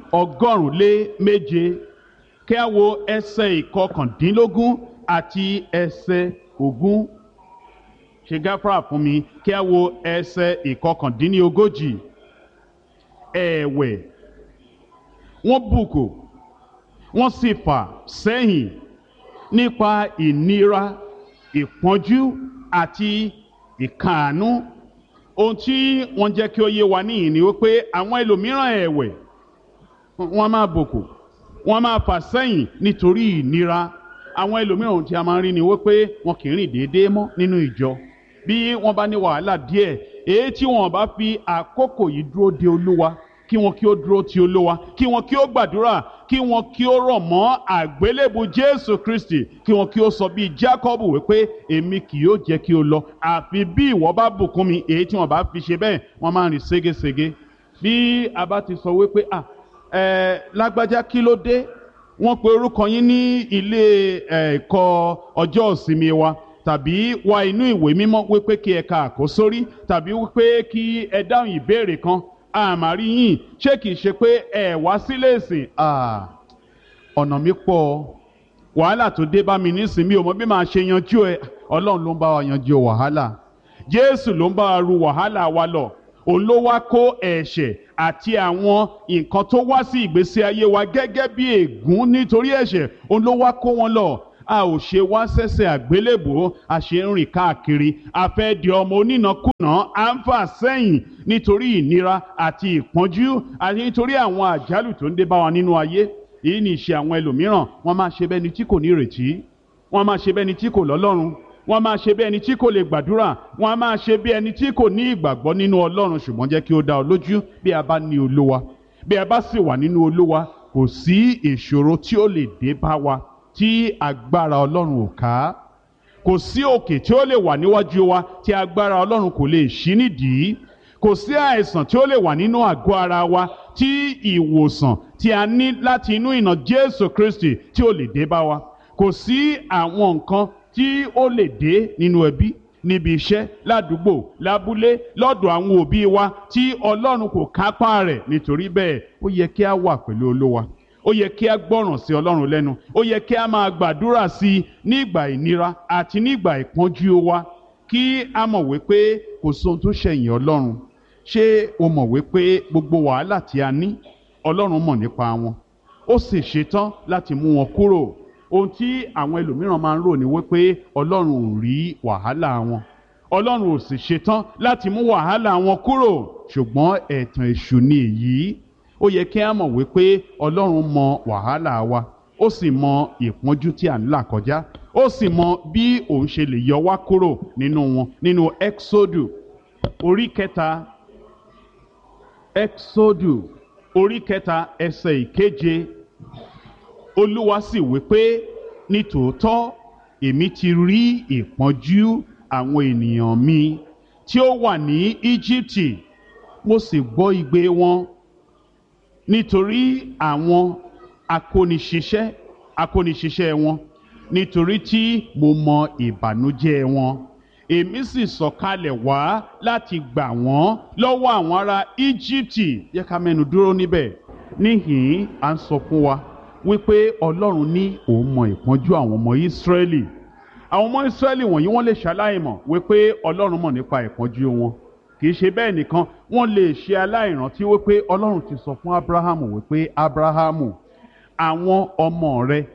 107. Kí a wo ẹsẹ̀ 19 àti ẹsẹ̀ 20. Ṣe gáfárà fún mi, kí a wo ẹsẹ̀ 39. Ẹ̀wẹ̀ wọ́n bùkù, wọ́n sì fà sẹ́yìn nípa ìnira, ìpọ́njú àti ìkáàánú. Ohun tí wọ́n jẹ́ kí ó yé wa níhìn ni wípé àwọn ẹlòmíràn ẹ̀wẹ̀, wọ́n máa bùkù, wọ́n máa fà sẹ́yìn nítorí ìnira. Àwọn ẹlòmíràn ohun tí a máa ń rí ni wípé wọn kì í rìn déédéé mọ́ nínú ìjọ. Bí wọ́n bá ní wàhálà díẹ̀, èyí tí wọ́n bá fi àkókò yìí dúró de Olúwa, kí wọn kí ó dúró ti Olúwa, kí wọn kí ó gbàdúrà, kí wọn kí ó rọ̀ mọ́ àgbélébù Jésù Kristi, kí wọn kí ó sọ bíi Jákọ́bù wípé èmi kì yóò jẹ́ kí o lọ àfi bí ìwọ bá bùkún mi. Èyí tí wọ́n bá fi ṣe bẹ́ẹ̀, wọ́n máa ń rìn ségesège. Bí a bá ti sọ wípé lágbájá kí ló dé, wọ́n pe orúkọ yín ní ilé ẹ̀kọ́ ọjọ́ ìsinmi wa, tàbí wá inú ìwé mímọ́ wípé kí ẹ ka àkósórí, tàbí wípé kí ẹ dáhùn ìbéèrè kan, àmàrí yín, ṣé kìí ṣe pé ẹ wá sílé ìsìn? Ọ̀nà mi pọ̀, wàhálà tó dé bá mi nísìn, mi ò mọ̀ bí màá ṣe yanjú ẹ. Ọlọ́run ló ń bá wa yanjú wàhálà, Jésù ló ń bá wa ru wàhálà wa lọ. Òun ló wá kó ẹ̀ṣẹ̀ àti àwọn nǹkan tó wá sí ìgbésí ayé wa gẹ́gẹ́ bí ègún nítorí ẹ̀ṣẹ̀, òun ló wá kó wọn lọ. A ò ṣe wá sẹ́sẹ̀ àgbélébùú, a ṣe ń rìn káàkiri, a fẹ́ di ọmọ onínàkúnà, à ń fà sẹ́yìn nítorí ìnira àti ìpọ́njú àti nítorí àwọn àjálù tó ń dé bá wa nínú ayé. Èyí ni ìṣe àwọn ẹlòmíràn. Wọ́n máa ṣe bẹ́ni tí kò ní ìrètí, wọ́n máa ṣe bẹ́ni tí kò lọ́lọ́run, wọ́n máa ṣe bí ẹni tí kò lè gbàdúrà, wọ́n máa ṣe bí ẹni tí kò ní ìgbàgbọ́ nínú Ọlọ́run. Ṣùgbọ́n jẹ́ kí ó dá ọ lójú, bí a bá ní Olúwa, bí a bá sì wà nínú Olúwa, kò sí ìṣòro tí ó lè dé bá wa tí agbára Ọlọ́run ò ká. Kò sí òkè tí ó lè wà níwájú wa tí agbára Ọlọ́run kò lè ṣí nídìí. Kò sí àìsàn tí ó lè wà nínú àgọ́ ara wa tí ìwòsàn tí a ní láti inú ìnà Jésù Kristi tí ó lè dé bá wa. Kò sí àwọn nǹkan tí ó lè dé nínú ẹbí, níbi iṣẹ́, ládùúgbò, lábúlé, lọ́dọ̀ àwọn òbí wa tí Ọlọ́run kò kápá rẹ̀. Nítorí bẹ́ẹ̀, ó yẹ kí a wà pẹ̀lú Olúwa. Ó yẹ kí a gbọ́ràn sí Ọlọ́run lẹ́nu. Ó yẹ kí a máa gbàdúrà sí i nígbà ìnira àti nígbà ìpọ́njú wa, kí a mọ̀ wípé kò sóhun tó ṣẹ̀yìn Ọlọ́run. Ṣé o mọ̀ wípé gbogbo wàhálà tí a ní, Ọlọ́run mọ̀ nípa wọn, ó sì ṣetán láti mú wọn kúrò? Ohun tí àwọn ẹlòmíràn máa ń rò ní wípé Ọlọ́run ò rí wàhálà wọn, Ọlọ́run ò sì ṣetán láti mú wàhálà wọn kúrò. Ṣùgbọ́n ẹ̀tàn èṣù ni èyí. Ó yẹ kí a mọ̀ wípé Ọlọ́run mọ wàhálà wa, ó sì mọ ìpọ́njú tí à ń là kọjá, ó sì mọ bí òun ṣe lè yọ wá kúrò nínú wọn. Nínú Ẹ́kísódù orí kẹta, Ẹ́kísódù orí kẹta ẹsẹ̀ ìkeje, Olúwa sì wípé, nítòótọ́ èmi ti rí ìpọ́njú àwọn ènìyàn mi tí ó wà ní Íjíbítì, mo sì gbọ́ igbe wọn nítorí àwọn akóniṣiṣẹ́ wọn, nítorí tí mo mọ ìbànújẹ́ wọn. Èmi sì sọ̀kalẹ̀ wá láti gbà wọ́n lọ́wọ́ àwọn ará Íjíbítì. Yẹ ká mẹ́nu dúró níbẹ̀. Níhìn-ín à ń sọ fún wa wípé Ọlọ́run ní òun mọ ìpọ́njú àwọn ọmọ Ísírẹ́lì. Àwọn ọmọ Ísírẹ́lì wọ̀nyí wọ́n lè ṣaláìmọ̀ wípé Ọlọ́run mọ̀ nípa ìpọ́njú wọn. Kì í ṣe bẹ́ẹ̀ nìkan, wọ́n lè ṣe aláìrántí wípé Ọlọ́run ti sọ fún Ábúráhámù wípé, Ábúráhámù, àwọn ọmọ rẹ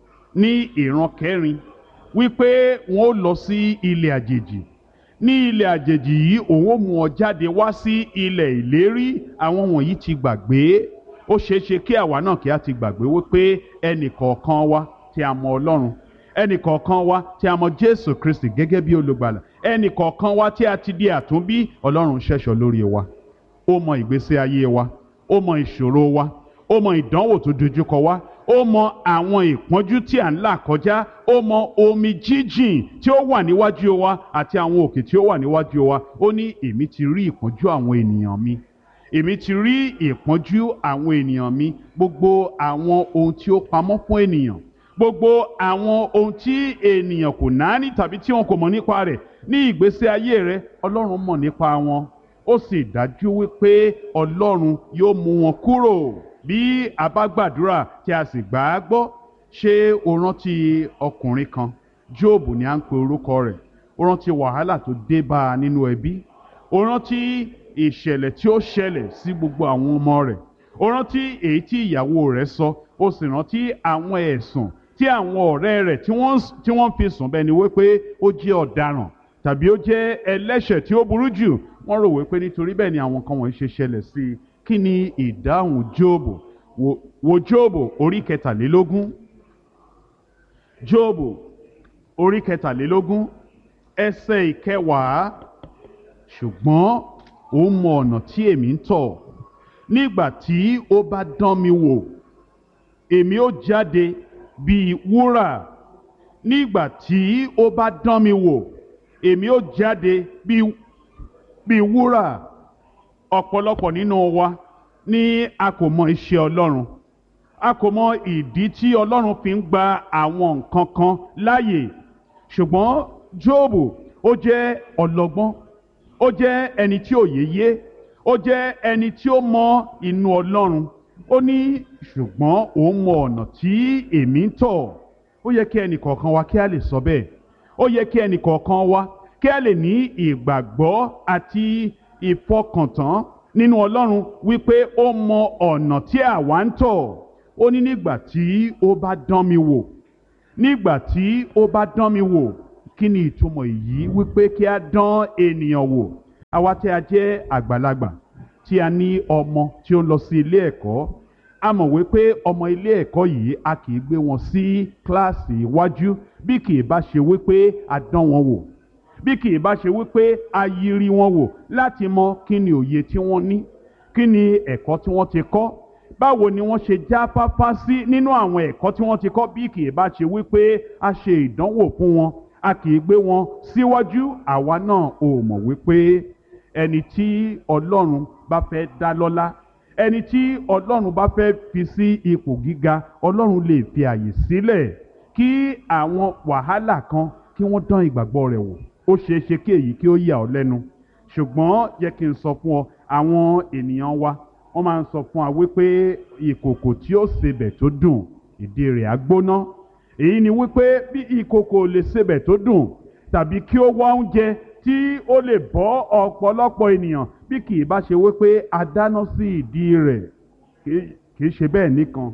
ní ìran kẹrin wípé wọn ó lọ sí ilẹ̀ àjèjì. Ní ilẹ̀ àjèjì yìí òun ó mú ọ jáde wá sí ilẹ̀ ìlérí. Àwọn wọ̀nyí ti gbàgbé. Ó ṣeé ṣe kí àwa náà kí a ti gbàgbé wípé ẹnì kọ̀ọ̀kan wa tí a mọ Ọlọ́run, ẹnì kọ̀ọ̀kan wa tí a mọ Jésù Kristi gẹ́gẹ́ bí olùgbàlà, ẹnì kọ̀ọ̀kan wa tí a ti di àtúnbí, Ọlọ́run ṣẹ̀ṣọ́ lórí wa. Ó mọ ìgbésí ayé wa, ó mọ ìṣòro wa, ó mọ ìdánwò tó dojúkọ wa, ó mọ àwọn ìpọ́njú tí à ń là kọjá, ó mọ omi jíjìn tí ó wà níwájú wa àti àwọn òkè tí ó wà níwájú wa. Ó ní èmi ti rí ìpọ́njú àwọn ènìyàn mi, èmi ti rí ìpọ́njú àwọn ènìyàn mi. Gbogbo àwọn ohun tí ó pamọ́ fún ènìyàn, gbogbo àwọn ohun tí ènìyàn kò náání tàbí tí wọn kò mọ̀ nípa rẹ̀ ní ìgbésí ayé rẹ̀, Ọlọ́run mọ̀ nípa wọn. Ó sì dájú wípé Ọlọ́run yóò mú wọn kúrò bí a bá gbàdúrà tí a sì gbà á gbọ́. Ṣé o rántí ọkùnrin kan, Jóòbù ni à ń pe orúkọ rẹ̀? Ó rántí wàhálà tó dé bá a nínú ẹbí. Ó rántí ìṣẹ̀lẹ̀ tí ó ṣẹlẹ̀ sí gbogbo àwọn ọmọ rẹ̀. Ó rántí èyí tí ìyàwó rẹ̀ sọ. Ó sì rántí àwọn ẹ̀sùn tí àwọn ọ̀rẹ́ rẹ̀ tí wọ́n fi sùn bẹ́ẹ̀ ni wípé ó jẹ́ ọ̀daràn tàbí ó jẹ́ ẹlẹ́ṣẹ̀ tí ó burú jù. Wọ́n rò wípé nítorí bẹ́ẹ̀ ni àwọn kan wọ̀nyí ṣe ṣẹlẹ̀ sí i. Kí ni ìdáhùn Jóòbù? Wo Jóòbù orí kẹtàlélógún. Jóòbù orí kẹtàlélógún ẹsẹ̀ ìkẹwàá. Ṣùgbọ́n ó mọ ọ̀nà tí èmi ń tọ̀. Nígbà tí ó bá dán mi wò, èmi ó jáde bíi wúrà. Nígbà tí ó bá dán mi wò, èmi ó jáde bíi wúrà. Ọ̀pọ̀lọpọ̀ nínú wa ni a kò mọ iṣẹ́ Ọlọ́run. A kò mọ ìdí tí Ọlọ́run fi ń gba àwọn nǹkan kan láàyè. Ṣùgbọ́n Jóòbù ó jẹ́ ọlọ́gbọ́n, ó jẹ́ ẹni tí òye yé, ó jẹ́ ẹni tí ó mọ inú Ọlọ́run. Ó ní ṣùgbọ́n òun mọ ọ̀nà tí èmi ń tọ̀. Ó yẹ kí ẹnì kọ̀ọ̀kan wa kí a lè sọ bẹ́ẹ̀. Ó yẹ kí ẹnì kọ̀ọ̀kan wa kí a lè ní ìgbàgbọ́ àti ìfọkàntán nínú Ọlọ́run wípé ó mọ ọ̀nà tí àwa ń tọ̀. Ó ní nígbà tí ó bá dán mi wò, nígbà tí ó bá dán mi wò. Kí ni ìtumọ̀ èyí? Wípé kí a dán ènìyàn wò. Àwa tí a jẹ́ àgbàlagbà, tí a ní ọmọ tí ó ń lọ sí ilé ẹ̀kọ́, a mọ̀ wípé ọmọ ilé ẹ̀kọ́ yìí a kì í gbé wọn sí kíláàsì iwájú bí kì í bá ṣe wípé a dán wọn wò, bí kì í bá ṣe wípé a yiri wọn wò láti mọ kí ni òye tí wọ́n ní, kí ni ẹ̀kọ́ tí wọ́n ti kọ́, báwo ni wọ́n ṣe jáfáfá sí nínú àwọn ẹ̀kọ́ tí wọ́n ti kọ́. Bí kì í bá ṣe wípé a ṣe ìdánwò fún wọn, a kì í gbé wọn síwájú. Àwa náà ò mọ̀ wípé ẹni tí Ọlọ́run bá fẹ́ dá lọ́lá, ẹni tí Ọlọ́run bá fẹ́ fi sí ipò gíga, Ọlọ́run lè fi àyè sílẹ̀ kí àwọn wàhálà kan kí wọ́n dán ìgbàgbọ́ rẹ̀ wò. Ó ṣeé ṣe kí èyí kí ó yà ọ́ lẹ́nu, ṣùgbọ́n yẹ kí n sọ fún ọ, àwọn ènìyàn wa wọ́n máa ń sọ fún wa wípé ìkòkò tí ó sebẹ̀ tó dùn, ìdí rẹ̀ á gbóná. Èyí ni wípé bí ìkòkò lè sebẹ̀ tó dùn tàbí kí ó wá oúnjẹ tí ó lè bọ́ ọ̀pọ̀lọpọ̀ ènìyàn, bí kì í bá ṣe wípé a dáná sí ìdí rẹ̀. Kì í ṣe bẹ́ẹ̀ nìkan.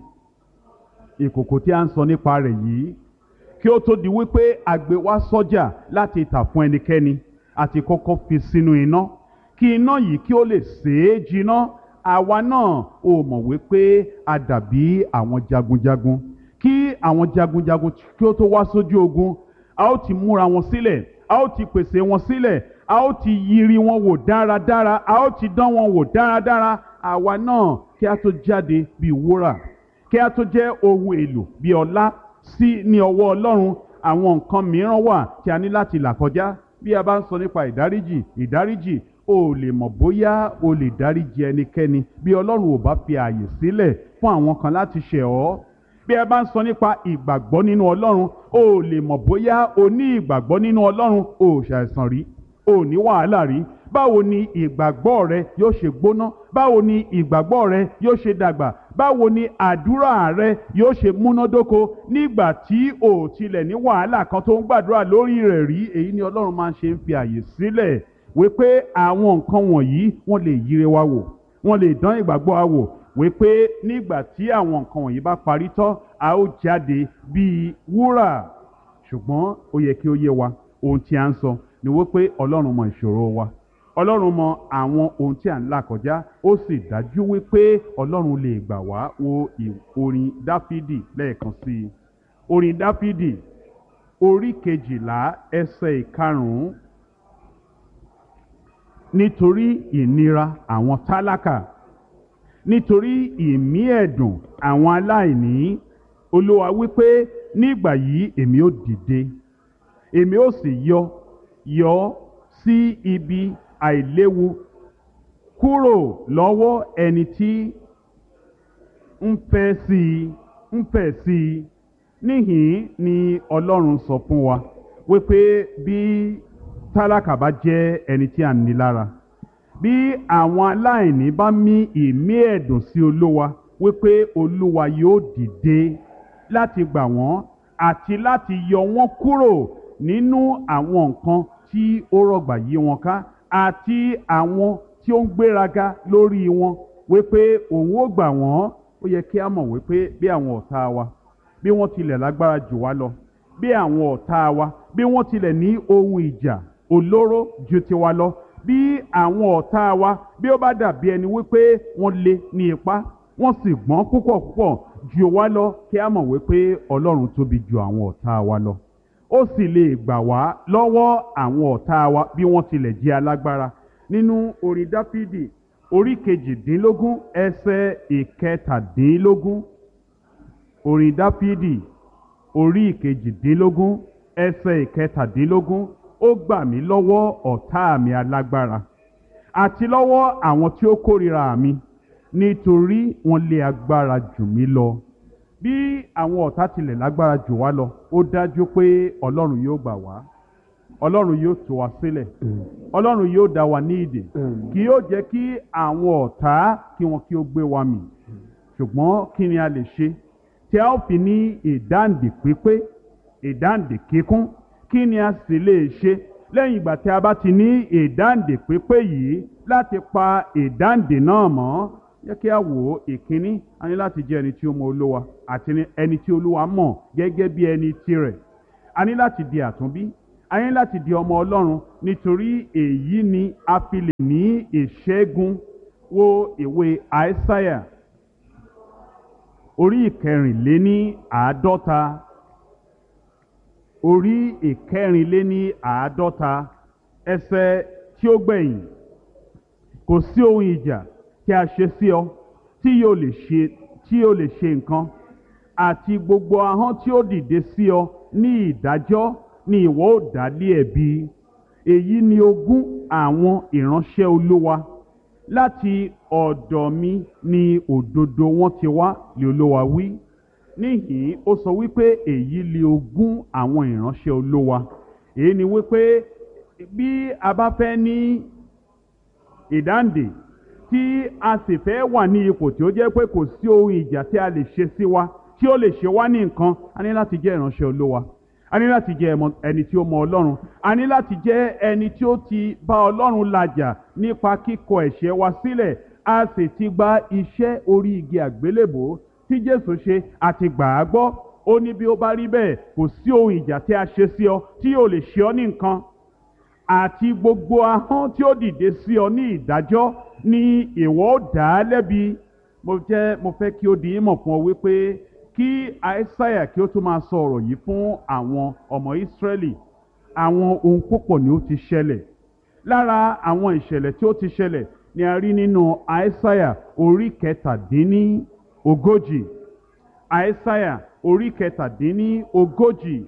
Ìkòkò tí a ń sọ nípa rẹ̀ yìí, kí ó tó di wípé a gbé wá sọ́jà láti tà fún ẹnikẹ́ni, àti kọ́kọ́ fi sínú iná kí iná yìí kí ó lè sèé jiná. Àwa náà ò mọ̀ wípé a dàbí àwọn jagunjagun. Kí àwọn jagunjagun kí ó tó wá sójú ogun, a ó ti múra wọn sílẹ̀, a ó ti pèsè wọn sílẹ̀, a ó ti yiri wọn wò dáradára, a ó ti dán wọn wò dáradára. Àwa náà kí a tó jáde bí wúrà, kí a tó jẹ́ ohun èlò bí ọlá sí ní ọwọ́ Ọlọ́run, àwọn nǹkan mìíràn wà tí a ní láti là kọjá. Bí a bá ń sọ nípa ìdáríjì, o lè mọ̀ bóyá o lè dáríjì ẹnikẹ́ni bí Ọlọ́run ò bá fi ààyè sílẹ̀ fún àwọn kan láti ṣẹ̀ ọ́. Bí a bá ń sọ nípa ìgbàgbọ́ nínú Ọlọ́run, o lè mọ̀ bóyá o ní ìgbàgbọ́ nínú Ọlọ́run. O ṣàìsàn rí, o ní wàhálà rí. Báwo ni ìgbàgbọ́ rẹ yóò ṣe gbóná? Báwo ni ìgbàgbọ́ rẹ yóò ṣe dàgbà? Báwo ni àdúrà rẹ yóò ṣe múnádóko nígbà tí o tilẹ̀ ní wàhálà kan tó ń gbàdúrà lórí rẹ̀ rí? Èyí ni Ọlọ́run máa ń ṣe ń fi àyè sílẹ̀ wípé àwọn nǹkan wọ̀nyí wọ́n lè yire wa wò, wọ́n lè dán ìgbàgbọ́ wa wò, wípé nígbà tí àwọn nǹkan wọ̀nyí bá parí tán, a ó jáde bíi wúrà. Ṣùgbọ́n ó yẹ kí ó yé wa, ohun tí a ń sọ ni wípé Ọlọ́run mọ ìṣòro wa, Ọlọ́run mọ àwọn ohun tí à ń là kọjá, ó sì dájú wípé Ọlọ́run lè gbà wá. Wo orin Dáfídì lẹ́ẹ̀kan sí i. Orin Dáfídì orí 12 ẹsẹ̀ 5. Nítorí ìnira àwọn tálákà, nítorí ìmí ẹ̀dùn àwọn aláìní, Olúwa wípé nígbà yìí èmi ó dìde, èmi ó sì yọ sí ibi àìléwu kúrò lọ́wọ́ ẹni tí ń fẹ́ sí i. Níhìn ni Ọlọ́run sọ fún wa wípé bí tálákà bá jẹ́ ẹni tí a ní lára, bí àwọn aláìní bá mí ìmí ẹ̀dùn sí Olúwa, wípé Olúwa yóò dìde láti gbà wọ́n àti láti yọ wọ́n kúrò nínú àwọn nǹkan tí ó rọ̀gbà yí wọn ká àti àwọn tí ó ń gbéraga lórí wọn, wípé òun ó gbà wọ́n. Ó yẹ kí a mọ̀ wípé bí àwọn ọ̀tá wa, bí wọ́n tilẹ̀ lágbára jù wá lọ, bí àwọn ọ̀tá wa, bí wọ́n tilẹ̀ ní ohun ìjà olóró ju tiwa lọ, bí àwọn ọ̀tá wa, bí ó bá dàbí ẹni wípé wọ́n lé ní ipá, wọ́n sì gbọ́n púpọ̀ púpọ̀ jù wá lọ, kí a mọ̀ wípé Ọlọ́run tóbi ju àwọn ọ̀tá wa lọ. Ó sì lè gbà wá lọ́wọ́ àwọn ọ̀tá wa bí wọ́n tilẹ̀ jẹ́ alágbára. Nínú orin Dáfídì orí 18 ẹsẹ̀ 17. Orin Dáfídì orí 18 ẹsẹ̀ 17. Ó gbà mí lọ́wọ́ ọ̀tá mi alágbára àti lọ́wọ́ àwọn tí ó kórìíra mi, nítorí wọ́n lé agbára jù mí lọ. Bí àwọn ọ̀tá tilẹ̀ lágbára jù wá lọ, ó dájú pé Ọlọ́run yóò gbà wá, Ọlọ́run yóò tú wa sílẹ̀, Ọlọ́run yóò dá wa ní ìdè, kì yóò jẹ́ kí àwọn ọ̀tá kí wọn kí ó gbé wa mì. Ṣùgbọ́n kí ni a lè ṣe tí a ó fi ní ìdáǹdè pípé, ìdáǹdè kíkún? Kí ni a sì lè ṣe lẹ́yìn ìgbà tí a bá ti ní ìdáǹdè pípé yìí láti pa ìdáǹdè náà mọ́. Jẹ́ kí a wò ó. Ìkíní, a ní láti jẹ́ ẹni tí ó mọ Olúwa àti ẹni tí Olúwa mọ̀ gẹ́gẹ́ bí ẹni tirẹ̀. A ní láti di àtúnbí, a ní láti di ọmọ Ọlọ́run, nítorí èyí ni a fi lè ní ìṣẹ́gun. Wo ìwé Àìsáyà orí ìkẹrìnléní àádọ́ta, orí ìkẹrìnléní àádọ́ta ẹsẹ̀ tí ó gbẹ̀yìn. Kò sí ohun ìjà tí a ṣe sí ọ tí yóò lè ṣe nǹkan, àti gbogbo ahọ́n tí ó dìde sí ọ ní ìdájọ́ ni ìwọ ó dá lé ẹ̀bi. Èyí ni ogún àwọn ìránṣẹ́ Olúwa, láti ọ̀dọ̀ mi ni òdodo wọn ti wá, ni Olúwa wí. Níhìn-ín ó sọ wípé èyí ni ogún àwọn ìránṣẹ́ Olúwa. Èyí ni wípé bí a bá fẹ́ ní ìdáǹdè, tí a sì fẹ́ wà ní ipò tí ó jẹ́ pé kò sí ohun ìjà tí a lè ṣe sí wa tí ó lè ṣe wá ní nǹkan, a ní láti jẹ́ ìránṣẹ́ Olúwa. A ní láti jẹ́ ẹni tí ó mọ Ọlọ́run. A ní láti jẹ́ ẹni tí ó ti bá Ọlọ́run làjà nípa kíkọ ẹ̀ṣẹ̀ wa sílẹ̀. A sì ti gba iṣẹ́ orí igi àgbélébò tí Jésù ṣe àti gbà á gbọ́. Ó ní bí ó bá rí bẹ́ẹ̀, kò sí ohun ìjà tí a ṣe sí ọ tí yóò lè ṣe ọ ní nǹkan, àti gbogbo ahọ́n tí ó dìde sí ọ ní ìdájọ́ ni ìwọ ó dá lẹ́bi. Mo fẹ́ kí ó di ìmọ̀ fún ọ wípé kí Àìsáyà kí ó tún máa sọ ọ̀rọ̀ yìí fún àwọn ọmọ Ísírẹ́lì, àwọn ohun púpọ̀ ni ó ti ṣẹlẹ̀. Lára àwọn ìṣẹ̀lẹ̀ tí ó ti ṣẹlẹ̀ ni a rí nínú Àìsáyà orí kẹtàdínlógójì. Àìsáyà orí kẹtàdínlógójì.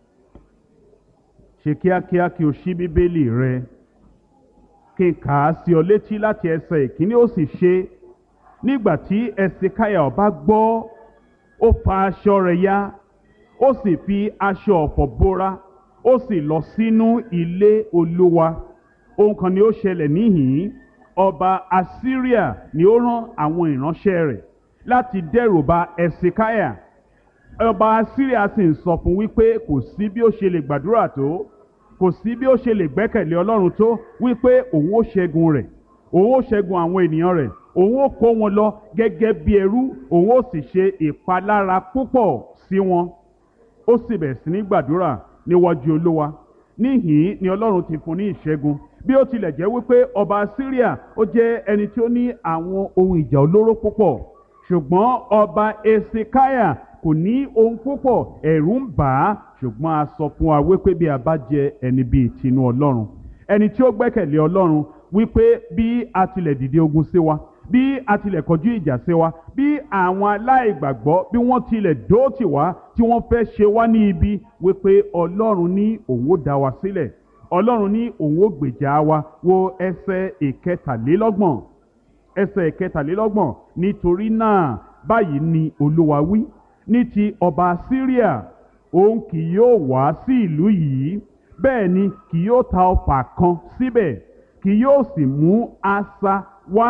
Ṣe kíákíá kí o ṣí Bíbélì rẹ, kí n kà á sí ọ létí láti ẹsẹ̀ ìkíní. Ó sì ṣe, nígbà tí Ẹsẹkáyà ọba gbọ́, ó fa aṣọ rẹ̀ ya, ó sì fi aṣọ ọ̀fọ̀ bóra, ó sì lọ sínú ilé Olúwa. Ohun kan ni ó ṣẹlẹ̀ níhìn-ín. Ọba Assyria ni ó rán àwọn ìránṣẹ́ rẹ̀ láti dẹ́rù ba Ẹsẹkáyà. Ọba Assyria sì ń sọ fún wípé kò sí bí ó ṣe lè gbàdúrà tó, kò sí bí ó ṣe lè gbẹ́kẹ̀lé Ọlọ́run tó, wípé òun ó ṣẹ́gun rẹ̀, òun ó ṣẹ́gun àwọn ènìyàn rẹ̀, òun ó kó wọn lọ gẹ́gẹ́ bí ẹrú, òun ó sì ṣe ìpalára púpọ̀ sí wọn. Ó sì bẹ̀rẹ̀ sí ní gbàdúrà níwájú Olúwa. Níhìn-ín ni Ọlọ́run ti fún ní ìṣẹ́gun. Bí ó tilẹ̀ jẹ́ wípé ọba Assyria ó jẹ́ ẹni tí ó ní àwọn ohun ìjà olóró púpọ̀, ṣùgbọ́n ọba Ẹsẹkáyà kò ní ohun púpọ̀, ẹ̀rù ń bà á. Ṣùgbọ́n a sọ fún wa wípé bí a bá jẹ́ ẹni bíi tinú Ọlọ́run, ẹni tí ó gbẹ́kẹ̀lé Ọlọ́run, wípé bí a tilẹ̀ dìde ogun sí wa, bí a tilẹ̀ kọjú ìjà sí wa, bí àwọn aláìgbàgbọ́ bí wọ́n tilẹ̀ dóòtì wá tí wọ́n fẹ́ ṣe wá ní ibi, wípé Ọlọ́run ní òun ó dá wa sílẹ̀, Ọlọ́run ní òun ó gbèjà wa. Wo ẹsẹ̀ ìkẹtàlélọ́gbọ̀n. Ẹsẹ̀ ìkẹtàlélọ́gbọ̀n. Nítorí náà báyìí ni Olúwa wí, ní ti ọba Assyria, òun kì yóò wá sí ìlú yìí, bẹ́ẹ̀ ni kì yóò ta ọfà kan síbẹ̀, kì yóò sì mú asà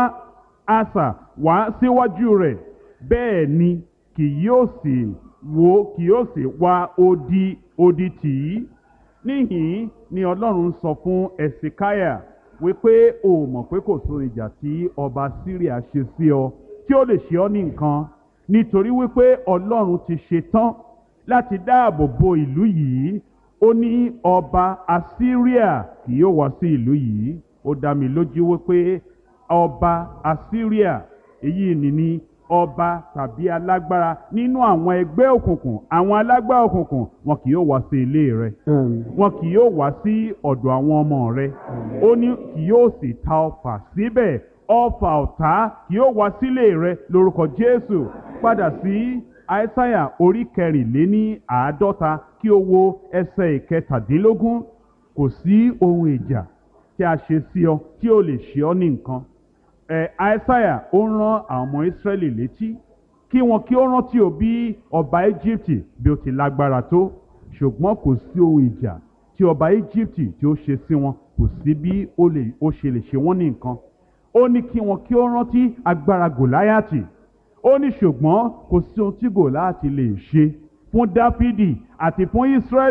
wá síwájú rẹ̀, bẹ́ẹ̀ ni kì yóò sì wá odi tì í. Níhìn-ín ni Ọlọ́run sọ fún Ẹsẹkáyà wípé o mọ̀ pé kò sóhun ìjà tí ọba Síríà ṣe sí ọ tí ó lè ṣe ọ́ ní nǹkan, nítorí wípé Ọlọ́run ti ṣe tán láti dáàbò bo ìlú yìí. Ó ní ọba Assyria kì yóò wá sí ìlú yìí. Ó dá mi lójú wípé ọba Assyria, èyí ni ọba tàbí alágbára nínú àwọn ẹgbẹ́ òkùnkùn, àwọn alágbára òkùnkùn, wọn kì yóò wá sí ilé rẹ, wọn kì yóò wá sí ọ̀dọ̀ àwọn ọmọ rẹ. Ó ní kì yóò sì ta ọfà síbẹ̀, ọfà ọ̀tá kì yóò wá sílé rẹ lórúkọ Jésù. Padà sí Àìsáyà orí kẹrìnléní àádọ́ta kí o wo ẹsẹ̀ ìkẹtàdínlógún. Kò sí ohun ìjà tí a ṣe sí ọ tí ó lè ṣe ọ ní nǹkan. Àìsáyà ó rán àwọn ọmọ Ísírẹ́lì létí kí ó rántí o bí ọba Íjíbítì bí ó ti lágbára tó, ṣùgbọ́n kò sí ohun ìjà tí ọba Íjíbítì tí ó ṣe sí wọn, kò sí bí ó ṣe lè ṣe wọ́n ní nǹkan. Ó ní kí ó rántí agbára Gòláyátì. Ó ní ṣùgbọ́n kò sí ohun tí Gòláyátì lè ṣe fún Dáfídì àti fún Ísírẹ́lì.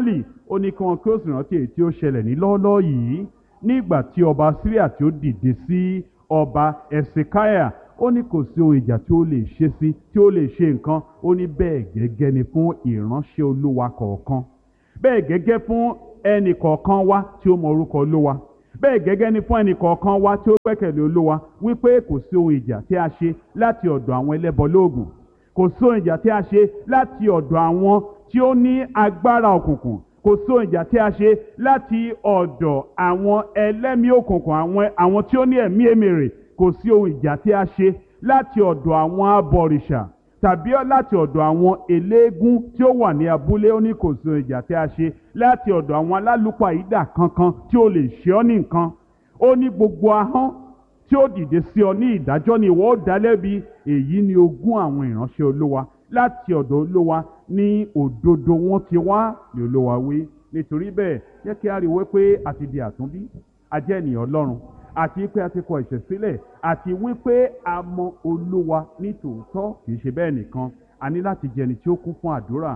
ó ní kí wọn kí ó sì rántí èyí tí ó ṣẹlẹ̀ ní lọ́ọ́lọ́ọ́ yìí nígbà tí ọba Síríà tí ó dìde sí ọba Ẹ̀sìkáyà. Ó ní kò sí ohun ìjà tí ó lè ṣe sí, tí ó lè ṣe nǹkan. Ó ní bẹ́ẹ̀ gẹ́gẹ́ ni fún ìránṣẹ́ Olúwa kọ̀ọ̀kan, bẹ́ẹ̀ gẹ́gẹ́ fún ẹnì kọ̀ọ̀kan wa tí ó mọ orúkọ Olúwa, bẹ́ẹ̀ gẹ́gẹ́ ni fún ẹnì kọ̀ọ̀kan wa tí ó gbẹ́kẹ̀lé Olúwa, wípé kò sí ohun ìjà tí a ṣe láti ọ̀dọ̀ àwọn ẹlẹ́bọ lóògùn, kò sí ohun ìjà tí a ṣe láti ọ̀dọ̀ àwọn tí ó ní agbára òkùnkùn, kò sí ohun ìjà tí a ṣe láti ọ̀dọ̀ àwọn ẹlẹ́mìí òkùnkùn, àwọn tí ó ní ẹ̀mí èmèrè, kò sí ohun ìjà tí a ṣe láti ọ̀dọ̀ àwọn abọ̀rìṣà tàbí láti ọ̀dọ̀ àwọn eléégún tí ó wà ní abúlé. Ó ní kò sí ohun ìjà tí a ṣe láti ọ̀dọ̀ àwọn alálùpàídà kankan tí ó lè ṣe ọ́ ní nǹkan. Ó ní gbogbo ahọ́n tí ó dìde sí ọ ní ìdájọ́ ni ìwọ ó dá lẹ́bi. Èyí ni ogún àwọn ìránṣẹ́ Olúwa, láti ọ̀dọ̀ Olúwa ní òdodo wọn ti wá, ní Olúwa wí. Nítorí bẹ́ẹ̀ jẹ́ kí a rí wípé a ti di àtúnbí, a jẹ́ ènìyàn Ọlọ́run, àti pé a ti kọ ẹ̀ṣẹ̀ sílẹ̀, àti wípé a mọ Olúwa ní tòótọ́. Kì í ṣe bẹ́ẹ̀ nìkan, a ní láti jẹ́ ẹni tí ó kún fún àdúrà.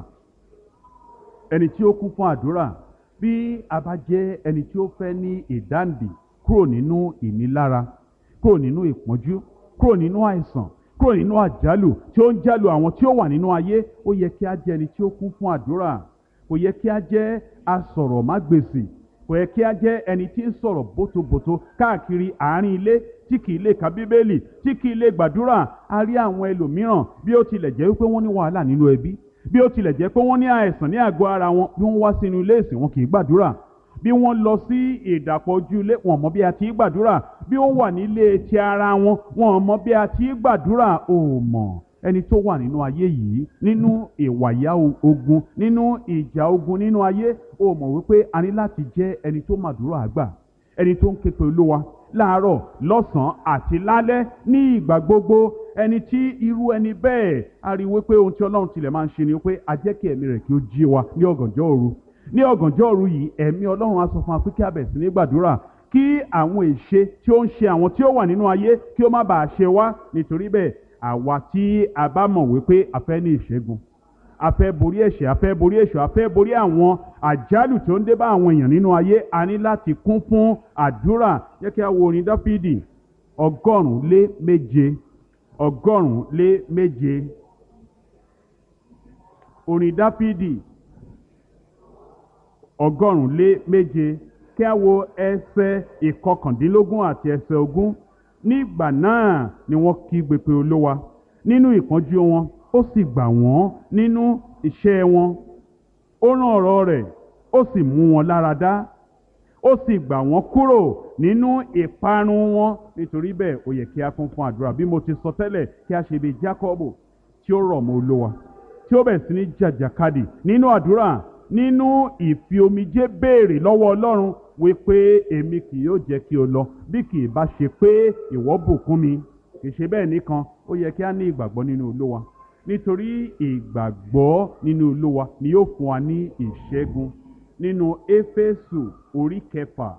Ẹni tí ó kún fún àdúrà. Bí a bá jẹ́ ẹni tí ó fẹ́ ní ìdáǹdè kúrò nínú ìnilára, kúrò nínú ìpọ́njú, kúrò nínú àìsàn, kúrò nínú àjálù tí ó ń jálù àwọn tí ó wà nínú ayé, ó yẹ kí a jẹ́ ẹni tí ó kún fún àdúrà. Kò yẹ kí a jẹ́ asọ̀rọ̀mágbèsì, kò yẹ kí a jẹ́ ẹni tí ń sọ̀rọ̀ bótobòto káàkiri àárín ilé, tí kì í lè ka Bíbélì, tí kì í lè gbàdúrà. A rí àwọn ẹlòmíràn, bí ó tilẹ̀ jẹ́ wípé wọ́n ní wàhálà nínú ẹbí, bí ó tilẹ̀ jẹ́ pé wọ́n ní àìsàn ní àgọ́ ara wọn, bí wọ́n wá sínú ilé ìsìn wọn kì í gbàdúrà. Bí wọ́n lọ sí ìdàpọ̀ ojú ilé, wọn mọ̀ bí a ti gbàdúrà. Bí ó wà nílé ti ara wọn, wọn mọ̀ bí a ti gbàdúrà. Ó mọ̀ ẹni tó wà nínú ayé yìí, nínú ìwàyà ogun, nínú ìjà ogun nínú ayé, ó mọ̀ wípé a ní láti jẹ́ ẹni tó màdúrà àgbà, ẹni tó ń ké pe Olúwa láàárọ̀, lọ́sàn-án àti lálẹ́, ní ìgbà gbogbo. Ẹni tí irú ẹni bẹ́ẹ̀, a rí wípé ohun tí Ọlọ́run tilẹ̀ máa ń ṣe ni wípé a jẹ́ kí ẹ̀mí rẹ̀ kí ó jí wa ní ọ̀gànjọ́ òru. Ní ọ̀gànjọ́ òru yìí, ẹ̀mí Ọlọ́run á sọ fún wa pé kí a bẹ̀rẹ̀ sí ní gbàdúrà, kí àwọn èṣe tí ó ń ṣe àwọn tí ó wà nínú ayé kí ó má bàa ṣe wá. Nítorí bẹ́ẹ̀, àwa tí a bá mọ̀ wípé a fẹ́ ní ìṣẹ́gun, a fẹ́ borí ẹ̀ṣẹ̀, a fẹ́ borí èṣù, a fẹ́ borí àwọn àjálù tí ó ń dé bá àwọn èèyàn nínú ayé, a ní láti kún fún àdúrà. Jẹ́ kí a wo orin Dáfídì 107. 107. Orin Dáfídì 107. Kí a wo ẹsẹ̀ 19 àti ẹsẹ̀ 20. Nígbà náà ni wọ́n kígbe pé Olúwa nínú ìpọ́njú wọn, ó sì gbà wọ́n nínú iṣẹ́ wọn. Ó rán ọ̀rọ̀ rẹ̀, ó sì mú wọn lára dá, ó sì gbà wọ́n kúrò nínú ìparun wọn. Nítorí bẹ́ẹ̀, ó yẹ kí a kún fún àdúrà. Bí mo ti sọ tẹ́lẹ̀, kí a ṣe bí Jákọ́bù tí ó rọ̀ mọ́ Olúwa, tí ó bẹ̀rẹ̀ sí ní jàjàkadì nínú àdúrà, nínú ìfi omijé béèrè lọ́wọ́ Ọlọ́run wípé èmi kì yóò jẹ́ kí o lọ bí kì í bá ṣe pé ìwọ bùkún mi. Kì í ṣe bẹ́ẹ̀ nìkan, ó yẹ kí a ní ìgbàgbọ́ nínú Olúwa, nítorí ìgbàgbọ́ nínú Olúwa ni yóò fún wa ní ìṣẹ́gun. Nínú Éfésù orí 6,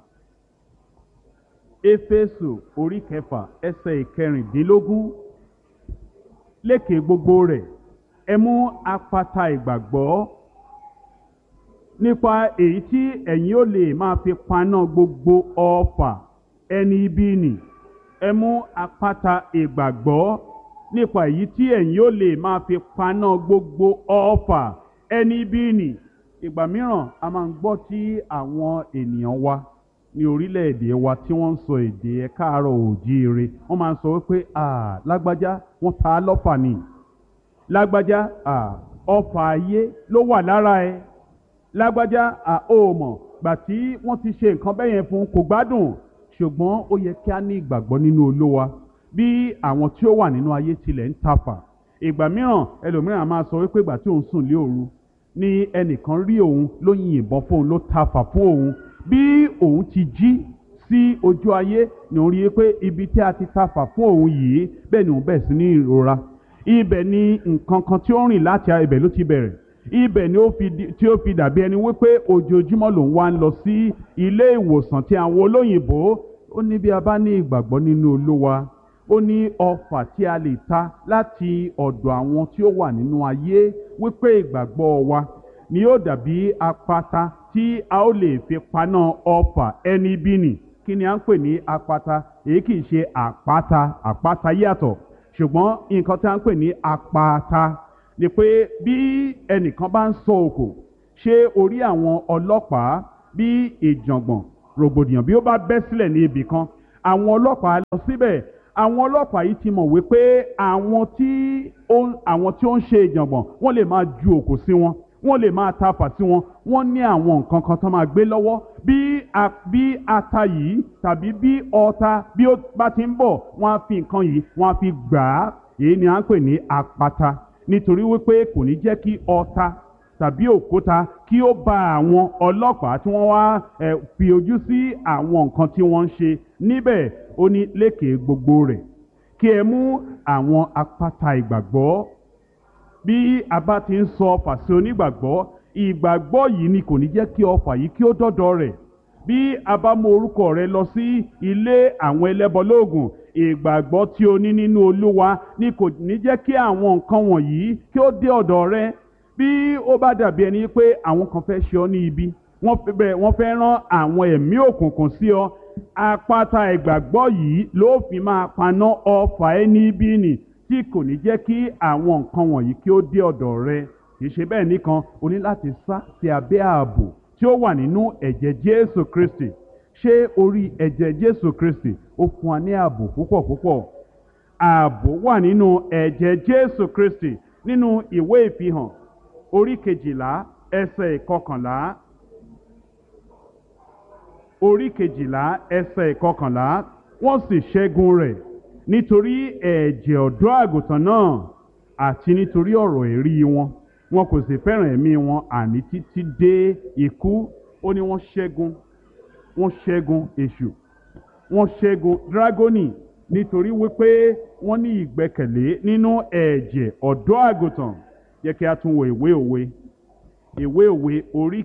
Éfésù orí 6 ẹsẹ̀ 16. Lékè gbogbo rẹ̀, ẹ mú àpáta ìgbàgbọ́, nípa èyí tí ẹ̀yin ó lè máa fi paná gbogbo ọfà ẹni ibi nì. Ẹ mú àpáta ìgbàgbọ́, nípa èyí tí ẹ̀yin ó lè máa fi paná gbogbo ọfà ẹni ibi nì. Ìgbà mìíràn a máa ń gbọ́ tí àwọn ènìyàn wa ní orílẹ̀-èdè wa tí wọ́n ń sọ èdè ẹ káàárọ̀ oòjíire, wọ́n máa ń sọ wípé lágbájá wọ́n ta á lọ́fà ni, lágbájá ọfà ayé ló wà lára ẹ, lágbájá mọ̀ gbà tí wọ́n ti ṣe nǹkan bẹ́yẹn fún kò gbádùn. Ṣùgbọ́n ó yẹ kí a ní ìgbàgbọ́ nínú Olúwa. Bí àwọn tí ó wà nínú ayé tilẹ̀ ń tafà, ìgbà mìíràn ẹlòmíràn máa sọ wípé ìgbà tí òun sùn lé òru ni ẹnìkan rí òun ló yìnbọn fún òun, ló tafà fún òun. Bí òun ti jí sí ojú ayé ni òun rí i pé ibi tí a ti tafà fún òun yìí, bẹ́ẹ̀ ni òun bẹ̀rẹ̀ sí ní ìrora. Ibẹ̀ ni nǹkan kan tí ó rìn láti ibẹ̀ ló ti bẹ̀rẹ̀. Ibẹ̀ ni ó fi dàbí ẹni wípé ojoojúmọ́ lòun wá ń lọ sí ilé ìwòsàn tí àwọn olóyìnbó. Ó ní bí a bá ní ìgbàgbọ́ nínú Olúwa, ó ní ọfà tí a lè ta láti ọ̀dọ̀ àwọn tí ó wà nínú ayé, wípé ìgbàgbọ́ wa ni yóò dàbí àpáta tí a ó lè fi paná ọfà ẹni bí nì. Kí ni à ń pè ní apata? Èyí kì í ṣe àpáta, àpáta yàtọ̀, ṣùgbọ́n nǹkan tí a ń pè ní apata ni pé bí ẹnìkan bá ń sọ òkò, ṣé orí àwọn ọlọ́pàá bí ìjàngbọ̀n rògbòdìyàn bí ó bá bẹ́ sílẹ̀ ní ibì kan, àwọn ọlọ́pàá lọ síbẹ̀. Àwọn ọlọ́pàá yìí ti mọ̀ wípé àwọn tí ó ń ṣe ìjàngbọ̀n wọ́n lè máa ju òkò sí wọn, wọ́n lè máa tafà sí wọn, wọ́n ní àwọn nǹkan kan tó máa gbé lọ́wọ́. Bí ata yìí tàbí bí ọta bí ó bá ti ń bọ̀, wọ́n á fi nǹkan yìí wọ́n á fi gbà á. Èyí ni à ń pè ní apata, nítorí wípé kò ní jẹ́ kí ọta tàbí òkúta kí ó bá àwọn ọlọ́pàá tí wọ́n wá fi ojú sí àwọn nǹkan tí wọ́n ń ṣe níbẹ̀. Ó ní lékè gbogbo rẹ̀ kí ẹ mú àwọn apata ìgbàgbọ́. Bí a bá ti ń sọ ọfà sí onígbàgbọ́, ìgbàgbọ́ yìí ni kò ní jẹ́ kí ọfà yìí kí ó dọ́dọ̀ rẹ̀. Bí a bá mú orúkọ rẹ lọ sí ilé àwọn ẹlẹ́bọlóògùn, ìgbàgbọ́ tí o ní nínú Olúwa ni kò ní jẹ́ kí àwọn nǹkan wọ̀nyí kí ó dé ọ̀dọ̀ rẹ. Bí ó bá dàbí ẹni pé àwọn kan fẹ́ ṣe ọ́ ní ibi, wọ́n fẹ́ rán àwọn ẹ̀mí òkùnkùn sí ọ, àpáta ìgbàgbọ́ yìí ló fi máa paná ọfà ẹni bí nì tí kò ní jẹ́ kí àwọn nǹkan wọ̀nyí kí ó dé ọ̀dọ̀ rẹ. Kì í ṣe bẹ́ẹ̀ nìkan, o ní láti sá sí abẹ́ ààbò tí ó wà nínú ẹ̀jẹ̀ Jésù Kristi. Ṣé orí ẹ̀jẹ̀ Jésù Kristi ó fún wa ní ààbò púpọ̀ púpọ̀? Ààbò wà nínú ẹ̀jẹ̀ Jésù Kristi. Nínú ìwé Ìfihàn orí 12 ẹsẹ̀ 11, orí 12 ẹsẹ̀ 11, wọ́n sì ṣẹ́gun rẹ̀ nítorí ẹ̀jẹ̀ ọ̀dọ́ àgùntàn náà àti nítorí ọ̀rọ̀ èrí wọn. Wọn kò sì fẹ́ràn ẹ̀mí wọn àní títí dé ikú. Ó ní wọ́n ṣẹ́gun èṣù, wọ́n ṣẹ́gun dírágónì nítorí wípé wọ́n ní ìgbẹ́kẹ̀lé nínú ẹ̀jẹ̀ ọ̀dọ́ àgùntàn. Yẹ kí a tún wo ìwé òwe orí